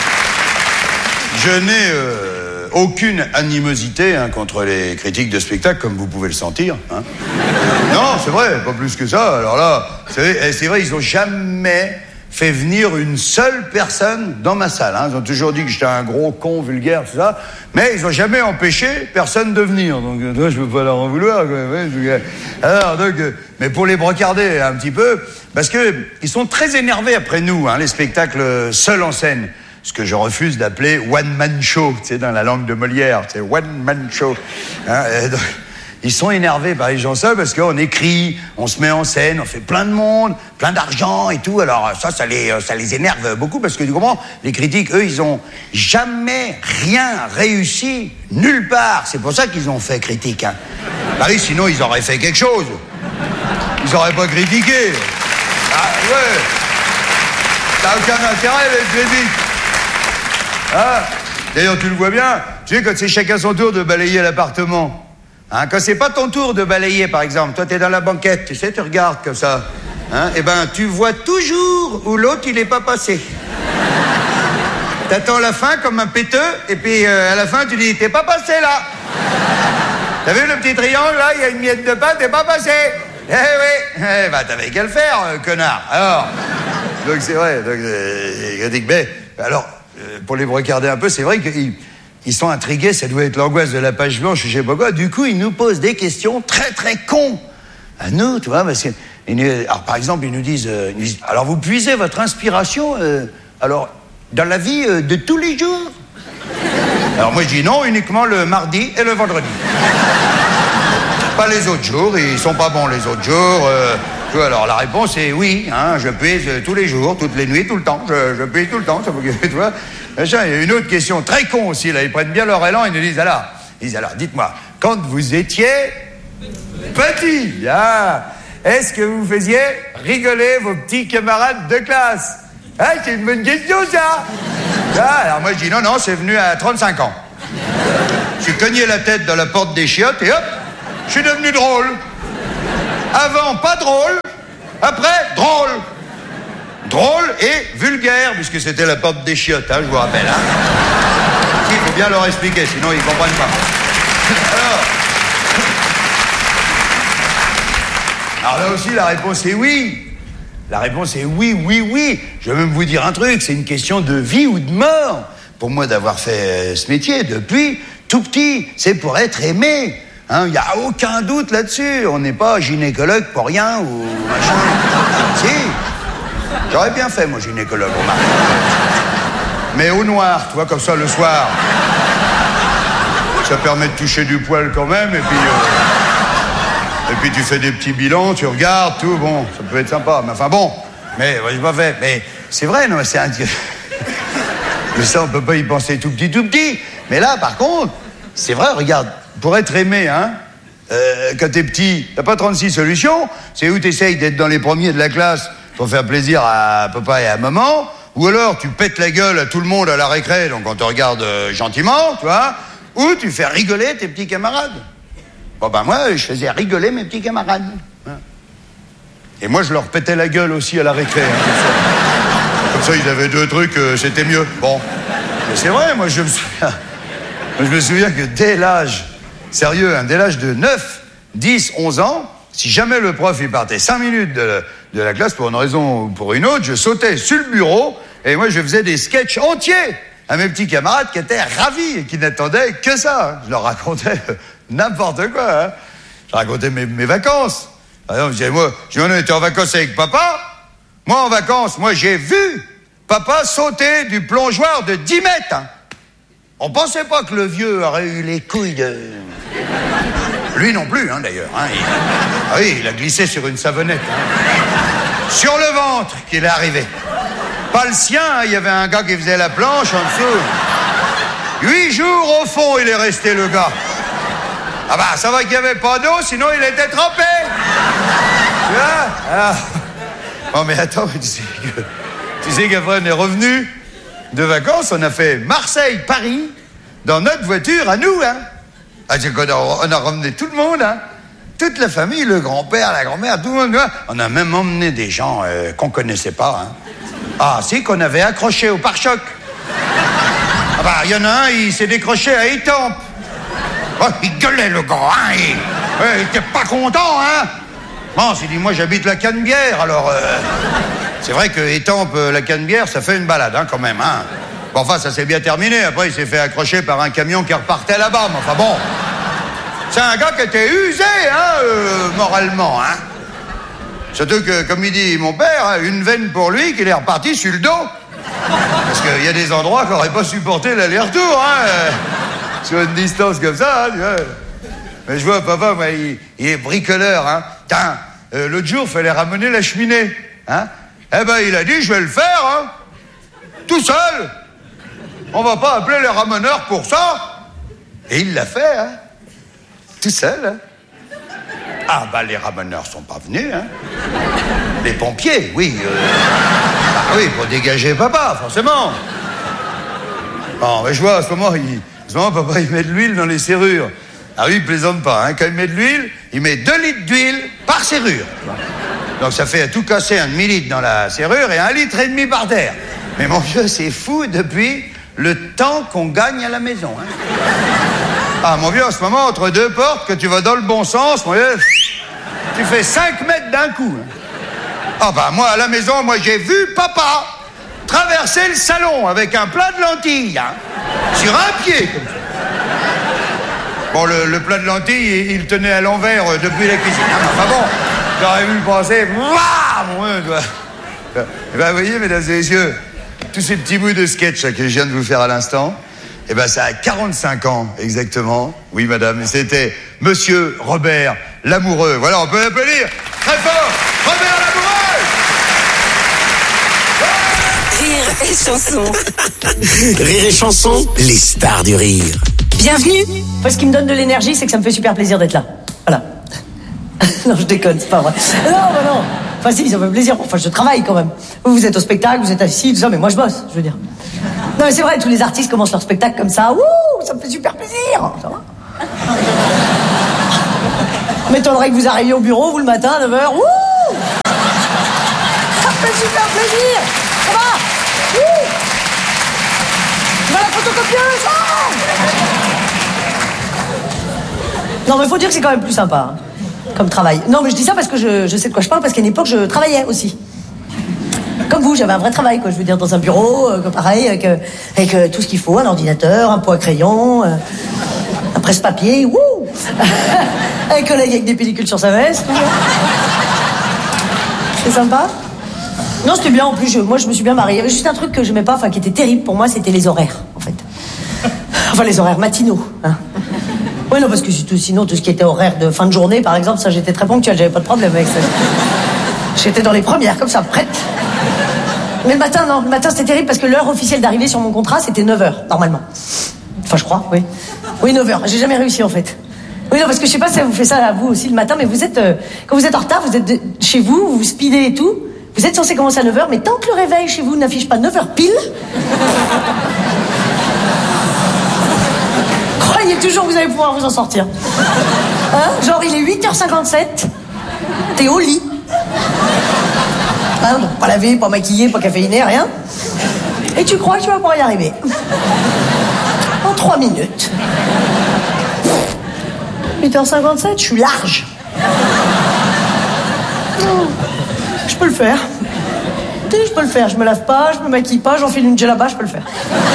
je n'ai aucune animosité contre les critiques de spectacle, comme vous pouvez le sentir. Non, c'est vrai, pas plus que ça. Alors là, c'est vrai, ils n'ont jamais... fait venir une seule personne dans ma salle. Ils ont toujours dit que j'étais un gros con vulgaire, tout ça, mais ils n'ont jamais empêché personne de venir. Donc, toi, je ne peux pas leur en vouloir. Alors, donc, mais pour les brocarder un petit peu, parce qu'ils sont très énervés après nous, les spectacles seuls en scène. Ce que je refuse d'appeler one-man show, tu sais, dans la langue de Molière, c'est one-man show. Ils sont énervés par les gens seuls parce qu'on écrit, on se met en scène, on fait plein de monde, plein d'argent et tout. Alors ça les énerve beaucoup parce que tu comprends, les critiques, eux, ils ont jamais rien réussi nulle part. C'est pour ça qu'ils ont fait critique. Bah oui, sinon ils auraient fait quelque chose. Ils auraient pas critiqué. Ah ouais. T'as aucun intérêt les critiques. D'ailleurs, tu le vois bien. Tu sais, quand c'est chacun son tour de balayer l'appartement. Quand c'est pas ton tour de balayer, par exemple, toi t'es dans la banquette, tu sais, tu regardes comme ça, tu vois toujours où l'autre il est pas passé. T'attends la fin comme un péteux, et puis à la fin tu dis, t'es pas passé là. T'as vu le petit triangle là, il y a une miette de pain, t'es pas passé. Eh oui, t'avais qu'à le faire, connard. Alors, donc c'est vrai, donc alors, pour les regarder un peu, c'est vrai qu'ils... Ils sont intrigués, ça doit être l'angoisse de la page blanche, je sais pas quoi. Du coup, ils nous posent des questions très très cons à nous, tu vois, parce que... Alors, par exemple, ils nous disent alors vous puisez votre inspiration, dans la vie de tous les jours. Alors moi, je dis non, uniquement le mardi et le vendredi. Pas les autres jours, ils sont pas bons les autres jours. Tu vois, alors la réponse est oui, je puise tous les jours, toutes les nuits, tout le temps. Je puise tout le temps, ça faut que tu vois. Il y a une autre question très con aussi, là. Ils prennent bien leur élan, ils nous disent alors, dites-moi, quand vous étiez petit, est-ce que vous faisiez rigoler vos petits camarades de classe? C'est une bonne question, ça. Ah, alors moi je dis non, c'est venu à 35 ans. Je suis cogné la tête dans la porte des chiottes et hop, je suis devenu drôle. Avant, pas drôle. Après, drôle. Drôle et vulgaire, puisque c'était la porte des chiottes, hein, je vous rappelle. Hein. Il faut bien leur expliquer, sinon ils comprennent pas. Alors là aussi, la réponse est oui. La réponse est oui, oui, oui. Je vais même vous dire un truc, c'est une question de vie ou de mort. Pour moi, d'avoir fait ce métier depuis tout petit, c'est pour être aimé. Il n'y a aucun doute là-dessus. On n'est pas gynécologue pour rien ou machin. Si. J'aurais bien fait, moi, gynécologue, remarque. Mais au noir, tu vois, comme ça, le soir. Ça permet de toucher du poil quand même, et puis tu fais des petits bilans, tu regardes, tout, bon, ça peut être sympa. Mais enfin bon, mais j'ai pas fait. Mais c'est vrai, non, c'est un... Mais ça, on peut pas y penser tout petit. Mais là, par contre, c'est vrai, regarde, pour être aimé, quand t'es petit, t'as pas 36 solutions. C'est où t'essayes d'être dans les premiers de la classe pour faire plaisir à papa et à maman, ou alors tu pètes la gueule à tout le monde à la récré, donc on te regarde gentiment, tu vois, ou tu fais rigoler tes petits camarades. Bon ben moi, je faisais rigoler mes petits camarades. Et moi, je leur pétais la gueule aussi à la récré. Comme ça, ils avaient 2 trucs, c'était mieux. Bon, mais c'est vrai, moi, je me souviens que dès l'âge, sérieux, dès l'âge de 9, 10, 11 ans, si jamais le prof, il partait 5 minutes de la classe pour une raison ou pour une autre, je sautais sur le bureau et moi, je faisais des sketchs entiers à mes petits camarades qui étaient ravis et qui n'attendaient que ça. Je leur racontais n'importe quoi. Je racontais mes vacances. Par exemple, je disais, on était en vacances avec papa. Moi, en vacances, j'ai vu papa sauter du plongeoir de 10 mètres. On pensait pas que le vieux aurait eu les couilles de... Lui non plus, d'ailleurs. Il a glissé sur une savonnette. Sur le ventre qu'il est arrivé. Pas le sien, il y avait un gars qui faisait la planche en dessous. 8 jours au fond, il est resté, le gars. Ah bah, ça va qu'il n'y avait pas d'eau, sinon il était trempé. Tu vois? Oh, mais attends, tu sais qu'après on est revenu de vacances, on a fait Marseille-Paris dans notre voiture à nous, on a ramené tout le monde, toute la famille, le grand-père, la grand-mère, tout le monde. On a même emmené des gens qu'on connaissait pas. Si, qu'on avait accroché au pare-choc. Ah bah, il y en a un, il s'est décroché à Étampes. Oh, il gueulait, le gars, il était pas content, Bon, s'il dit, moi, j'habite la Canebière, alors... c'est vrai que Étampes, la Canebière, ça fait une balade, quand même, Bon, enfin, ça s'est bien terminé. Après, il s'est fait accrocher par un camion qui repartait là-bas. Mais enfin, bon... C'est un gars qui était usé, moralement, Surtout que, comme il dit mon père, une veine pour lui, qu'il est reparti sur le dos. Parce qu'il y a des endroits qu'on n'aurait pas supporté l'aller-retour, sur une distance comme ça, tu vois. Mais je vois, papa, moi, il est bricoleur, l'autre jour, il fallait ramener la cheminée, Eh ben, il a dit, je vais le faire, tout seul. On va pas appeler les ramoneurs pour ça. Et il l'a fait, tout seul, Ah, bah, les ramoneurs sont pas venus, Les pompiers, oui. Oui, pour dégager papa, forcément. Bon, mais je vois, à ce moment, papa, il met de l'huile dans les serrures. Ah oui, il plaisante pas, Quand il met de l'huile, il met 2 litres d'huile par serrure. Donc ça fait à tout casser un demi-litre dans la serrure et 1,5 litre par terre. Mais mon Dieu, c'est fou depuis le temps qu'on gagne à la maison, Ah, mon vieux, en ce moment, entre 2 portes, que tu vas dans le bon sens, mon vieux, tu fais 5 mètres d'un coup. Ah, bah, moi, à la maison, j'ai vu papa traverser le salon avec un plat de lentilles, sur un pied, comme ça. Bon, le plat de lentilles, il tenait à l'envers depuis la cuisine. Enfin bon, j'aurais vu le penser, mon Dieu, Eh ben, vous voyez, mesdames et messieurs, tous ces petits bouts de sketch que je viens de vous faire à l'instant, eh ben, ça a 45 ans, exactement. Oui, madame, et c'était Monsieur Robert Lamoureux. Voilà, on peut l'applaudir très fort. Robert Lamoureux! Rire et chanson. Rire et chanson, les stars du rire. Bienvenue. Ce qui me donne de l'énergie, c'est que ça me fait super plaisir d'être là. Voilà. Non, je déconne, c'est pas vrai. Non. Enfin, si, ça me fait plaisir. Enfin, je travaille quand même. Vous êtes au spectacle, vous êtes assis, tout ça, mais moi, je bosse, je veux dire. Non mais c'est vrai, tous les artistes commencent leur spectacle comme ça. Wouh, ça me fait super plaisir. Ça va? M'étonnerait que vous arriviez au bureau, vous, le matin, à 9h. Wouh, ça me fait super plaisir. Ça va? Wouh, tu vas à la photocopieuse, Non mais faut dire que c'est quand même plus sympa, hein, comme travail. Non mais je dis ça parce que je sais de quoi je parle, parce qu'à une époque je travaillais aussi. Comme vous, j'avais un vrai travail, quoi. Je veux dire, dans un bureau, pareil, avec tout ce qu'il faut, un ordinateur, un pot à crayon, un presse-papier, wouh, un collègue avec des pellicules sur sa veste. C'est sympa. Non, c'était bien, en plus, moi je me suis bien mariée. Il y avait juste un truc que j'aimais pas, enfin qui était terrible pour moi, c'était les horaires, en fait. Enfin, les horaires matinaux, hein. Oui, non, parce que sinon, tout ce qui était horaire de fin de journée, par exemple, ça, j'étais très ponctuelle, j'avais pas de problème avec ça. J'étais dans les premières, comme ça, prête. Mais le matin, non, le matin, c'était terrible parce que l'heure officielle d'arrivée sur mon contrat, c'était 9h, normalement. Enfin, je crois, oui. Oui, 9h. J'ai jamais réussi, en fait. Oui, non, parce que je sais pas si ça vous fait ça à vous aussi le matin, mais vous êtes, quand vous êtes en retard, vous êtes chez vous, vous speedez et tout, vous êtes censé commencer à 9h, mais tant que le réveil chez vous n'affiche pas 9h pile, croyez toujours que vous allez pouvoir vous en sortir. Hein? Genre, il est 8h57, t'es au lit. Hein, donc pas lavé, pas maquillé, pas caféiné, rien. Et tu crois que tu vas pouvoir y arriver. En 3 minutes. 8h57, je suis large. Je peux le faire. Je peux le faire, je me lave pas, je me maquille pas, j'enfile une djellaba, je peux le faire.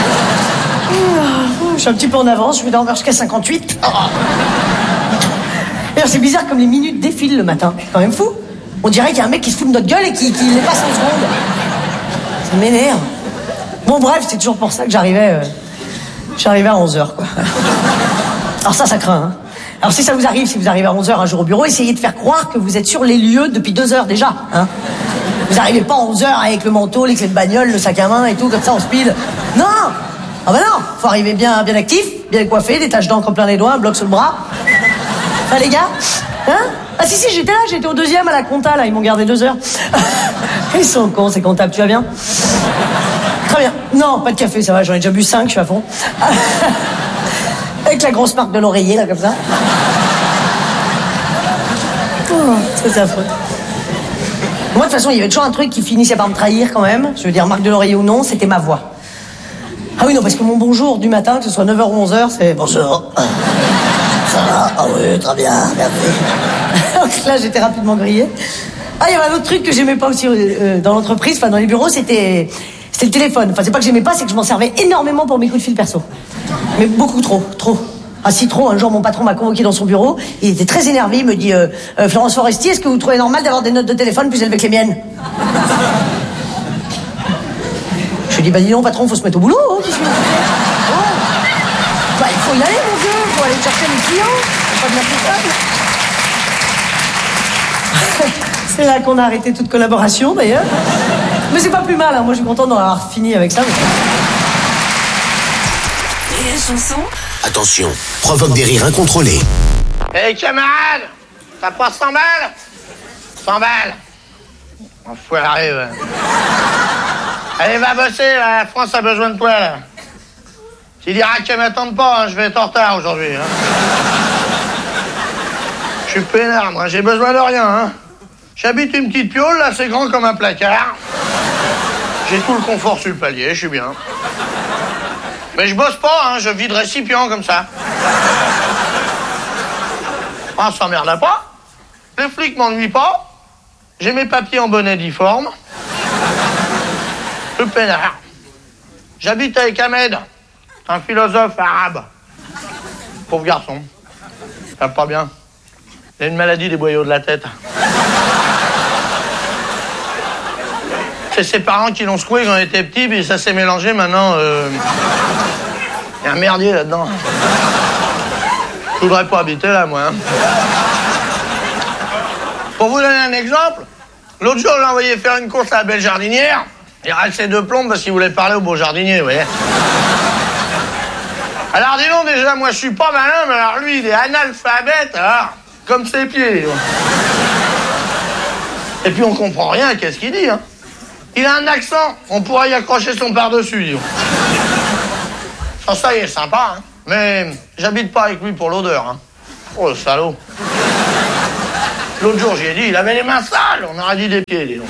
Je suis un petit peu en avance, je vais dormir jusqu'à 58. D'ailleurs, c'est bizarre comme les minutes défilent le matin. C'est quand même fou. On dirait qu'il y a un mec qui se fout de notre gueule et qui les passe en seconde. Ça m'énerve. Bon, bref, c'est toujours pour ça que j'arrivais à 11h, quoi. Alors ça craint, hein. Alors si ça vous arrive, si vous arrivez à 11h un jour au bureau, essayez de faire croire que vous êtes sur les lieux depuis 2 heures déjà, hein. Vous arrivez pas à 11h avec le manteau, les clés de bagnole, le sac à main et tout, comme ça, en speed. Non! Ah bah non! Faut arriver bien actif, bien coiffé, des taches d'encre plein les doigts, un bloc sur le bras. Ça, les gars? Hein? Ah si, j'étais là, j'étais au 2e à la compta, là, ils m'ont gardé 2 heures. Ils sont cons, ces comptables, tu vas bien? Très bien. Non, pas de café, ça va, j'en ai déjà bu 5, je suis à fond. Avec la grosse marque de l'oreiller, là, comme ça. Oh, c'est affreux. Moi, de toute façon, il y avait toujours un truc qui finissait par me trahir, quand même. Je veux dire, marque de l'oreiller ou non, c'était ma voix. Ah oui, non, parce que mon bonjour du matin, que ce soit 9h ou 11h, c'est... Bonjour. Ça va? Ah oui, très bien, merci. Donc là, j'étais rapidement grillée. Ah, il y avait un autre truc que j'aimais pas aussi dans l'entreprise, enfin dans les bureaux, c'était le téléphone. Enfin, c'est pas que j'aimais pas, c'est que je m'en servais énormément pour mes coups de fil perso. Mais beaucoup trop. Ah si, trop. Un jour, mon patron m'a convoqué dans son bureau, il était très énervé, il me dit Florence Foresti, est-ce que vous trouvez normal d'avoir des notes de téléphone plus élevées que les miennes? Je lui dis, bah dis non, patron, faut se mettre au boulot. Hein, Bah, il faut y aller, mon vieux, il faut aller chercher les clients, faut pas de la putade. C'est là qu'on a arrêté toute collaboration, d'ailleurs. Mais c'est pas plus mal, hein. Moi je suis content d'en avoir fini avec ça. Et la chanson? Attention, provoque des rires incontrôlés. Hé, camarade, t'as pas 100 balles? 100 balles. Enfoiré, ouais. Allez, va bosser, là. La France a besoin de toi, là. Tu diras qu'elle m'attende pas, hein. Je vais être en retard aujourd'hui, hein. Je suis peinard, moi, j'ai besoin de rien, hein. J'habite une petite piole, là, c'est grand comme un placard. J'ai tout le confort sur le palier, je suis bien. Mais je bosse pas, hein, je vide récipient comme ça. Ah, ça s'emmerde pas. Les flics m'ennuient pas. J'ai mes papiers en bonnet difforme. Le peinard. J'habite avec Ahmed, un philosophe arabe. Pauvre garçon. Ça va pas bien. Il a une maladie des boyaux de la tête. C'est ses parents qui l'ont secoué quand il était petit, puis ça s'est mélangé maintenant. Il y a un merdier là-dedans. Je voudrais pas habiter là, moi. Hein. Pour vous donner un exemple, l'autre jour, je l'ai envoyé faire une course à la belle jardinière. Il râle ses 2 plombes parce qu'il voulait parler au beau jardinier, vous voyez. Alors, dis donc, déjà, moi, je suis pas malin, mais alors lui, il est analphabète, alors, comme ses pieds. Et puis, on comprend rien à qu'est-ce qu'il dit, hein. Il a un accent, on pourrait y accrocher son par-dessus, dis donc. Oh, ça y est, sympa, hein. Mais j'habite pas avec lui pour l'odeur, hein. Oh, le salaud. L'autre jour, j'y ai dit, il avait les mains sales, on aurait dit des pieds, dis donc.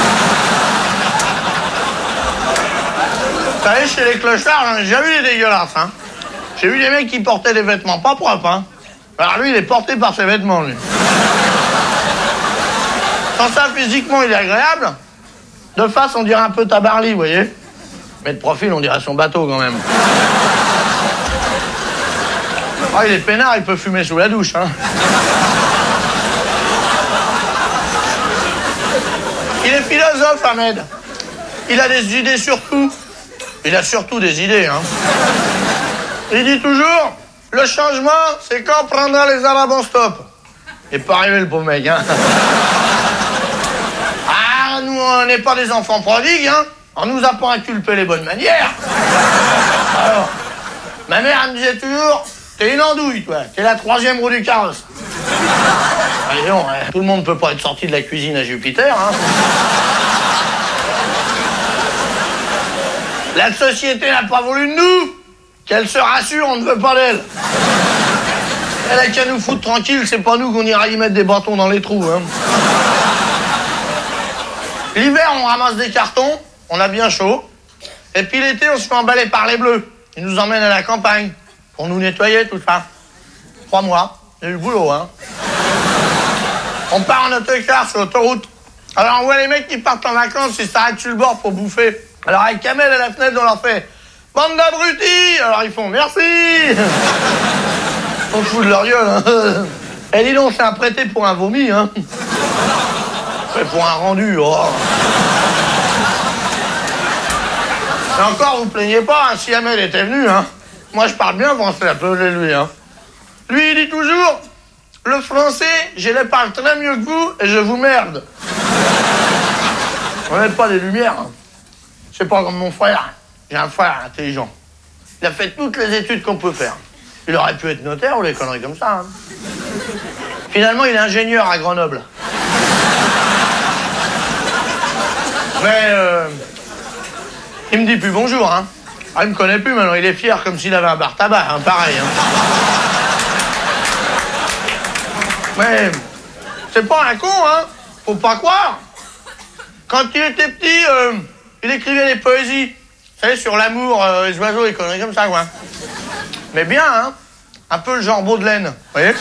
Vous savez, chez les clochards, j'en ai déjà vu des dégueulasses, hein. J'ai vu des mecs qui portaient des vêtements pas propres, hein. Alors lui, il est porté par ses vêtements, lui. Sans ça, physiquement, il est agréable. De face, on dirait un peu Tabarly, vous voyez. Mais de profil, on dirait son bateau, quand même. Ah, il est peinard, il peut fumer sous la douche, hein. Il est philosophe, Ahmed. Il a des idées sur tout. Il a surtout des idées, hein. Il dit toujours, le changement, c'est quand on prendra les Arabes en stop. Il n'est pas arrivé, le pauvre mec, hein. Ah, nous, on n'est pas des enfants prodigues, hein. On nous a pas inculpé les bonnes manières. Alors, ma mère, elle me disait toujours, t'es une andouille, toi. T'es la 3e roue du carrosse. Allez, non, hein. Tout le monde peut pas être sorti de la cuisine à Jupiter, hein. La société n'a pas voulu de nous. Qu'elle se rassure, on ne veut pas d'elle. Elle a qu'à nous foutre tranquille, c'est pas nous qu'on ira y mettre des bâtons dans les trous, hein. L'hiver, on ramasse des cartons, on a bien chaud. Et puis l'été, on se fait emballer par les bleus. Ils nous emmènent à la campagne pour nous nettoyer, tout ça. 3 mois, il y a eu le boulot, hein. On part en autocar sur l'autoroute. Alors on voit les mecs qui partent en vacances, ils s'arrêtent sur le bord pour bouffer. Alors avec Kamel à la fenêtre, on leur fait « Bande d'abrutis !» Alors ils font « Merci !» On se fout de leur gueule, hein. Et dis donc, c'est un prêté pour un vomi, hein. Mais pour un rendu, oh. Et encore, vous plaignez pas, hein, si Amel était venu, hein. Moi, je parle bien français, appelez lui, hein. Lui, il dit toujours, le français, je le parle très mieux que vous et je vous merde. On n'est pas des lumières, hein. C'est pas comme mon frère. J'ai un frère intelligent. Il a fait toutes les études qu'on peut faire. Il aurait pu être notaire ou des conneries comme ça, hein. Finalement, il est ingénieur à Grenoble. Mais il me dit plus bonjour, hein. Ah, il me connaît plus maintenant, il est fier comme s'il avait un bar tabac, hein, pareil, hein. Mais c'est pas un con, hein. Faut pas croire. Quand il était petit, il écrivait des poésies. Vous savez, sur l'amour, les oiseaux, les conneries comme ça, quoi. Mais bien, hein. Un peu le genre Baudelaire, vous voyez.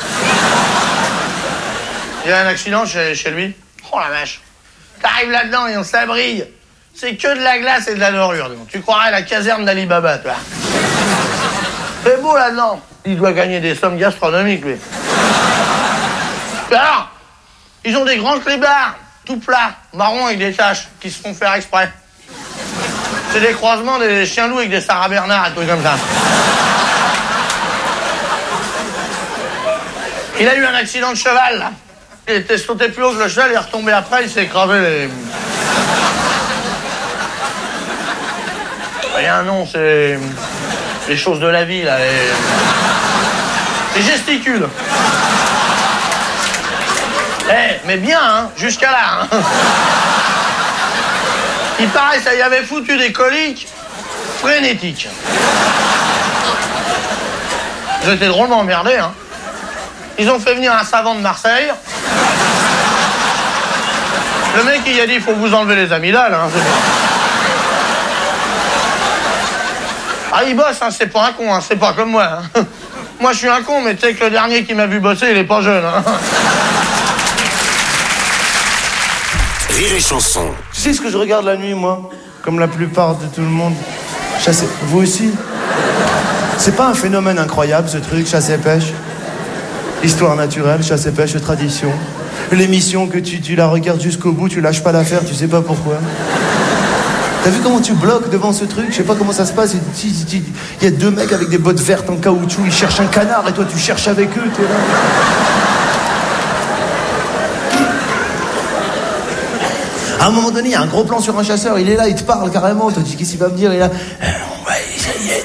Il y a un accident chez lui. Oh la vache. T'arrives là-dedans et on s'abrille. C'est que de la glace et de la dorure. Donc. Tu croirais la caserne d'Ali Baba, toi. C'est beau là-dedans. Il doit gagner des sommes gastronomiques, lui. Et alors, ils ont des grands clébards, tout plats, marrons avec des taches, qui se font faire exprès. C'est des croisements des chiens loups avec des Sarah Bernard, un truc comme ça. Il a eu un accident de cheval, là. Il était sauté plus haut que le cheval, il est retombé après, il s'est écrasé les... Rien, non, c'est... les choses de la vie, là, les gesticules. Mais bien, hein, jusqu'à là, hein. Il paraît, ça y avait foutu des coliques frénétiques. J'étais drôlement emmerdé, hein. Ils ont fait venir un savant de Marseille. Le mec, il a dit, il faut vous enlever les amygdales, hein, c'est bon. Ah, il bosse, hein, c'est pas un con, hein, c'est pas comme moi, hein. Moi, je suis un con, mais tu sais que le dernier qui m'a vu bosser, il est pas jeune, hein. Rire et chanson. Tu sais ce que je regarde la nuit, moi? Comme la plupart de tout le monde. Chasser. Vous aussi? C'est pas un phénomène incroyable, ce truc, chasse et pêche? Histoire naturelle, chasse et pêche, tradition. L'émission que tu la regardes jusqu'au bout, tu lâches pas l'affaire, tu sais pas pourquoi. T'as vu comment tu bloques devant ce truc? Je sais pas comment ça se passe. Il y a 2 mecs avec des bottes vertes en caoutchouc, ils cherchent un canard et toi tu cherches avec eux, t'es là. À un moment donné, il y a un gros plan sur un chasseur, il est là, il te parle carrément, tu te dis qu'est-ce qu'il va me dire, il est là. On va essayer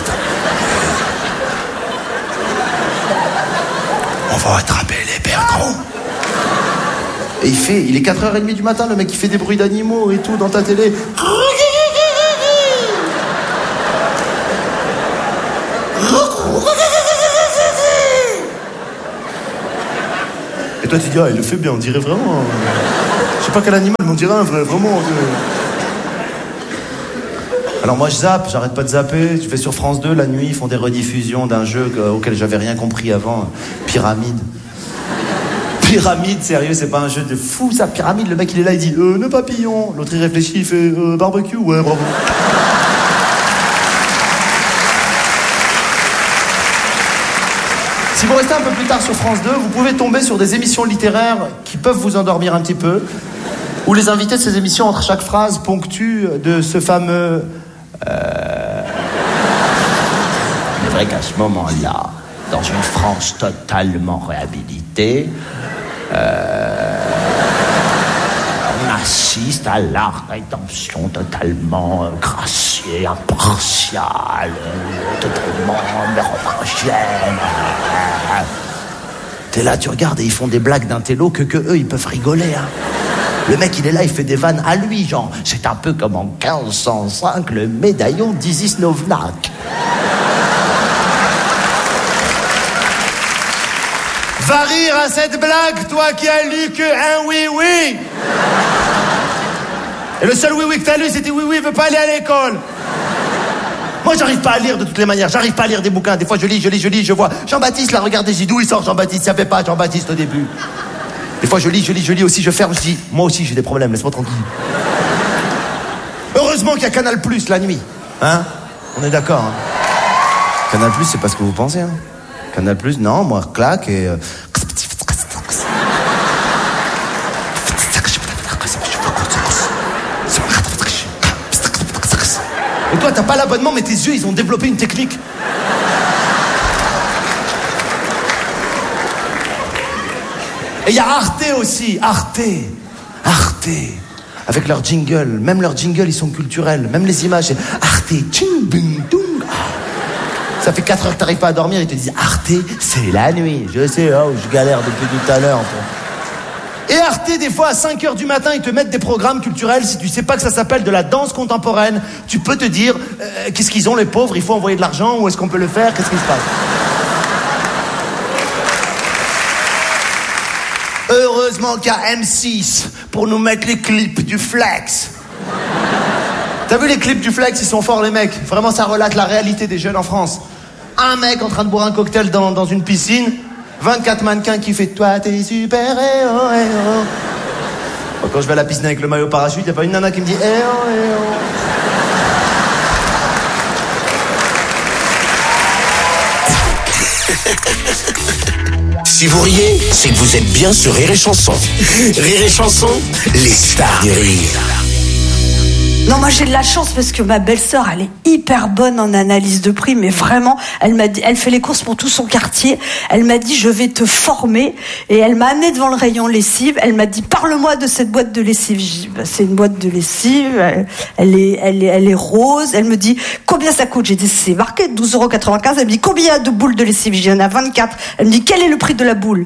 on va attraper les perdreaux. Et il est 4h30 du matin, le mec, il fait des bruits d'animaux et tout dans ta télé. Et toi, tu dis, ah, il le fait bien, on dirait vraiment... Je sais pas quel animal, mais on dirait un vrai, vraiment... Alors moi, je zappe, j'arrête pas de zapper. Je vais sur France 2, la nuit, ils font des rediffusions d'un jeu auquel j'avais rien compris avant. Pyramide. Pyramide, sérieux, c'est pas un jeu de fou, ça, Pyramide. Le mec, il est là, il dit, nœud papillon. L'autre, il réfléchit, il fait, barbecue, ouais, bravo. Si vous restez un peu plus tard sur France 2, vous pouvez tomber sur des émissions littéraires qui peuvent vous endormir un petit peu, où les invités de ces émissions, entre chaque phrase, ponctuent de ce fameux... Il est vrai qu'à ce moment-là, dans une France totalement réhabilitée, on assiste à la rédemption totalement graciée, impartiale, totalement mérovingéenne. T'es là, tu regardes et ils font des blagues d'un télo que eux, ils peuvent rigoler. Hein. Le mec, il est là, il fait des vannes à lui, genre, c'est un peu comme en 1505, le médaillon d'Isis Novnak. Va rire à cette blague, toi qui as lu que un oui-oui. Et le seul oui-oui que t'as lu, c'était oui-oui, veut pas aller à l'école. Moi, j'arrive pas à lire de toutes les manières, j'arrive pas à lire des bouquins. Des fois, je lis, je vois Jean-Baptiste, là, regardez, j'ai dit d'où il sort Jean-Baptiste, il savait pas Jean-Baptiste au début. Des fois, je lis aussi, je ferme, je dis, moi aussi, j'ai des problèmes, laisse-moi tranquille. Heureusement qu'il y a Canal+, la nuit. Hein? On est d'accord, hein? Canal+, c'est pas ce que vous pensez, hein? Canal+, non, moi, claque et... Et toi, t'as pas l'abonnement, mais tes yeux, ils ont développé une technique. Et il y a Arte aussi, Arte. Avec leur jingle, même leurs jingles, ils sont culturels. Même les images, c'est Arte, tching, bing, dung. Ça fait 4 heures que t'arrives pas à dormir, ils te disent Arte, c'est la nuit. Je sais, oh, je galère depuis tout à l'heure. Et Arte, des fois, à 5 heures du matin, ils te mettent des programmes culturels. Si tu sais pas que ça s'appelle de la danse contemporaine, tu peux te dire, qu'est-ce qu'ils ont, les pauvres? Il faut envoyer de l'argent, où est-ce qu'on peut le faire? Qu'est-ce qui se passe? Heureusement qu'il y a M6 pour nous mettre les clips du Flex. T'as vu les clips du Flex? Ils sont forts, les mecs. Vraiment, ça relate la réalité des jeunes en France. Un mec en train de boire un cocktail dans une piscine, 24 mannequins qui fait toi t'es super héros, héros. Quand je vais à la piscine avec le maillot parachute, y a pas une nana qui me dit héros, héros. Si vous riez, c'est que vous êtes bien sur Rire et Chanson. Rire et Chanson, les stars du rire. Non, moi j'ai de la chance parce que ma belle-sœur, elle est hyper bonne en analyse de prix, mais vraiment, elle m'a dit, elle fait les courses pour tout son quartier. Elle m'a dit, je vais te former, et elle m'a amené devant le rayon lessive. Elle m'a dit, parle-moi de cette boîte de lessive. J'ai dit, bah, c'est une boîte de lessive, elle est rose. Elle me dit, combien ça coûte? J'ai dit, c'est marqué 12,95 €. Elle me dit, combien il y a de boules de lessive? J'ai dit, il y en a 24. Elle me dit, quel est le prix de la boule?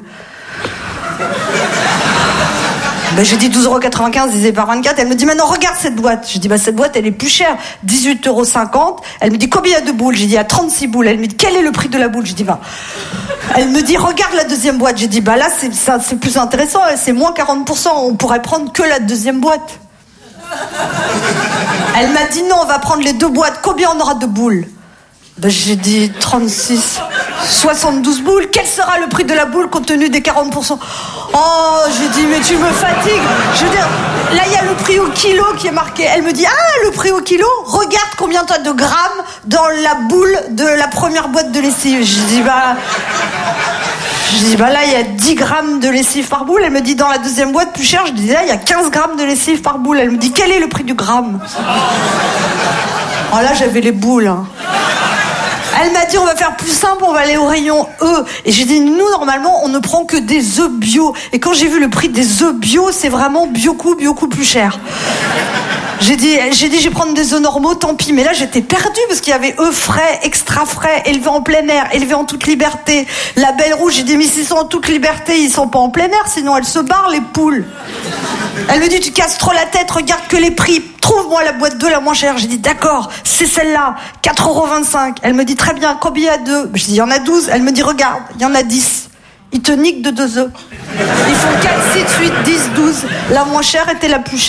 Ben, j'ai dit 12,95 €, disait par 24. Elle me dit, maintenant regarde cette boîte. Je dis, bah, cette boîte, elle est plus chère, 18,50 €. Elle me dit, combien il y a de boules? J'ai dit, il y a 36 boules. Elle me dit, quel est le prix de la boule? Je dis, bah. Elle me dit, regarde la deuxième boîte. J'ai dit, bah là, c'est plus intéressant, c'est moins 40%. On pourrait prendre que la deuxième boîte. Elle m'a dit, non, on va prendre les 2 boîtes. Combien on aura de boules? Ben, j'ai dit 36, 72 boules. Quel sera le prix de la boule compte tenu des 40%? Oh, j'ai dit, mais tu me fatigues. Je veux dire, là, il y a le prix au kilo qui est marqué. Elle me dit, ah, le prix au kilo? Regarde combien t'as de grammes dans la boule de la première boîte de lessive. Je dis, bah là, il y a 10 grammes de lessive par boule. Elle me dit, dans la deuxième boîte plus chère, je dis, là, il y a 15 grammes de lessive par boule. Elle me dit, quel est le prix du gramme? Oh là, j'avais les boules, hein. Elle m'a dit, on va faire plus simple, on va aller au rayon œufs. Et j'ai dit, nous, normalement, on ne prend que des œufs bio. Et quand j'ai vu le prix des œufs bio, c'est vraiment bio coup plus cher. J'ai dit, je vais prendre des œufs normaux, tant pis. Mais là, j'étais perdue parce qu'il y avait œufs frais, extra frais, élevés en plein air, élevés en toute liberté. La Belle Rouge, j'ai dit, mais s'ils sont en toute liberté, ils sont pas en plein air, sinon elles se barrent, les poules. Elle me dit, tu casses trop la tête, regarde que les prix. Trouve-moi la boîte 2 la moins chère. J'ai dit, d'accord, c'est celle-là, 4,25 €. Elle me dit, très bien, combien il y a 2? Je dis, il y en a 12. Elle me dit, regarde, il y en a 10. Ils te niquent de 2 œufs. Ils font 4, 6, 8, 10, 12. La moins chère était la plus chère.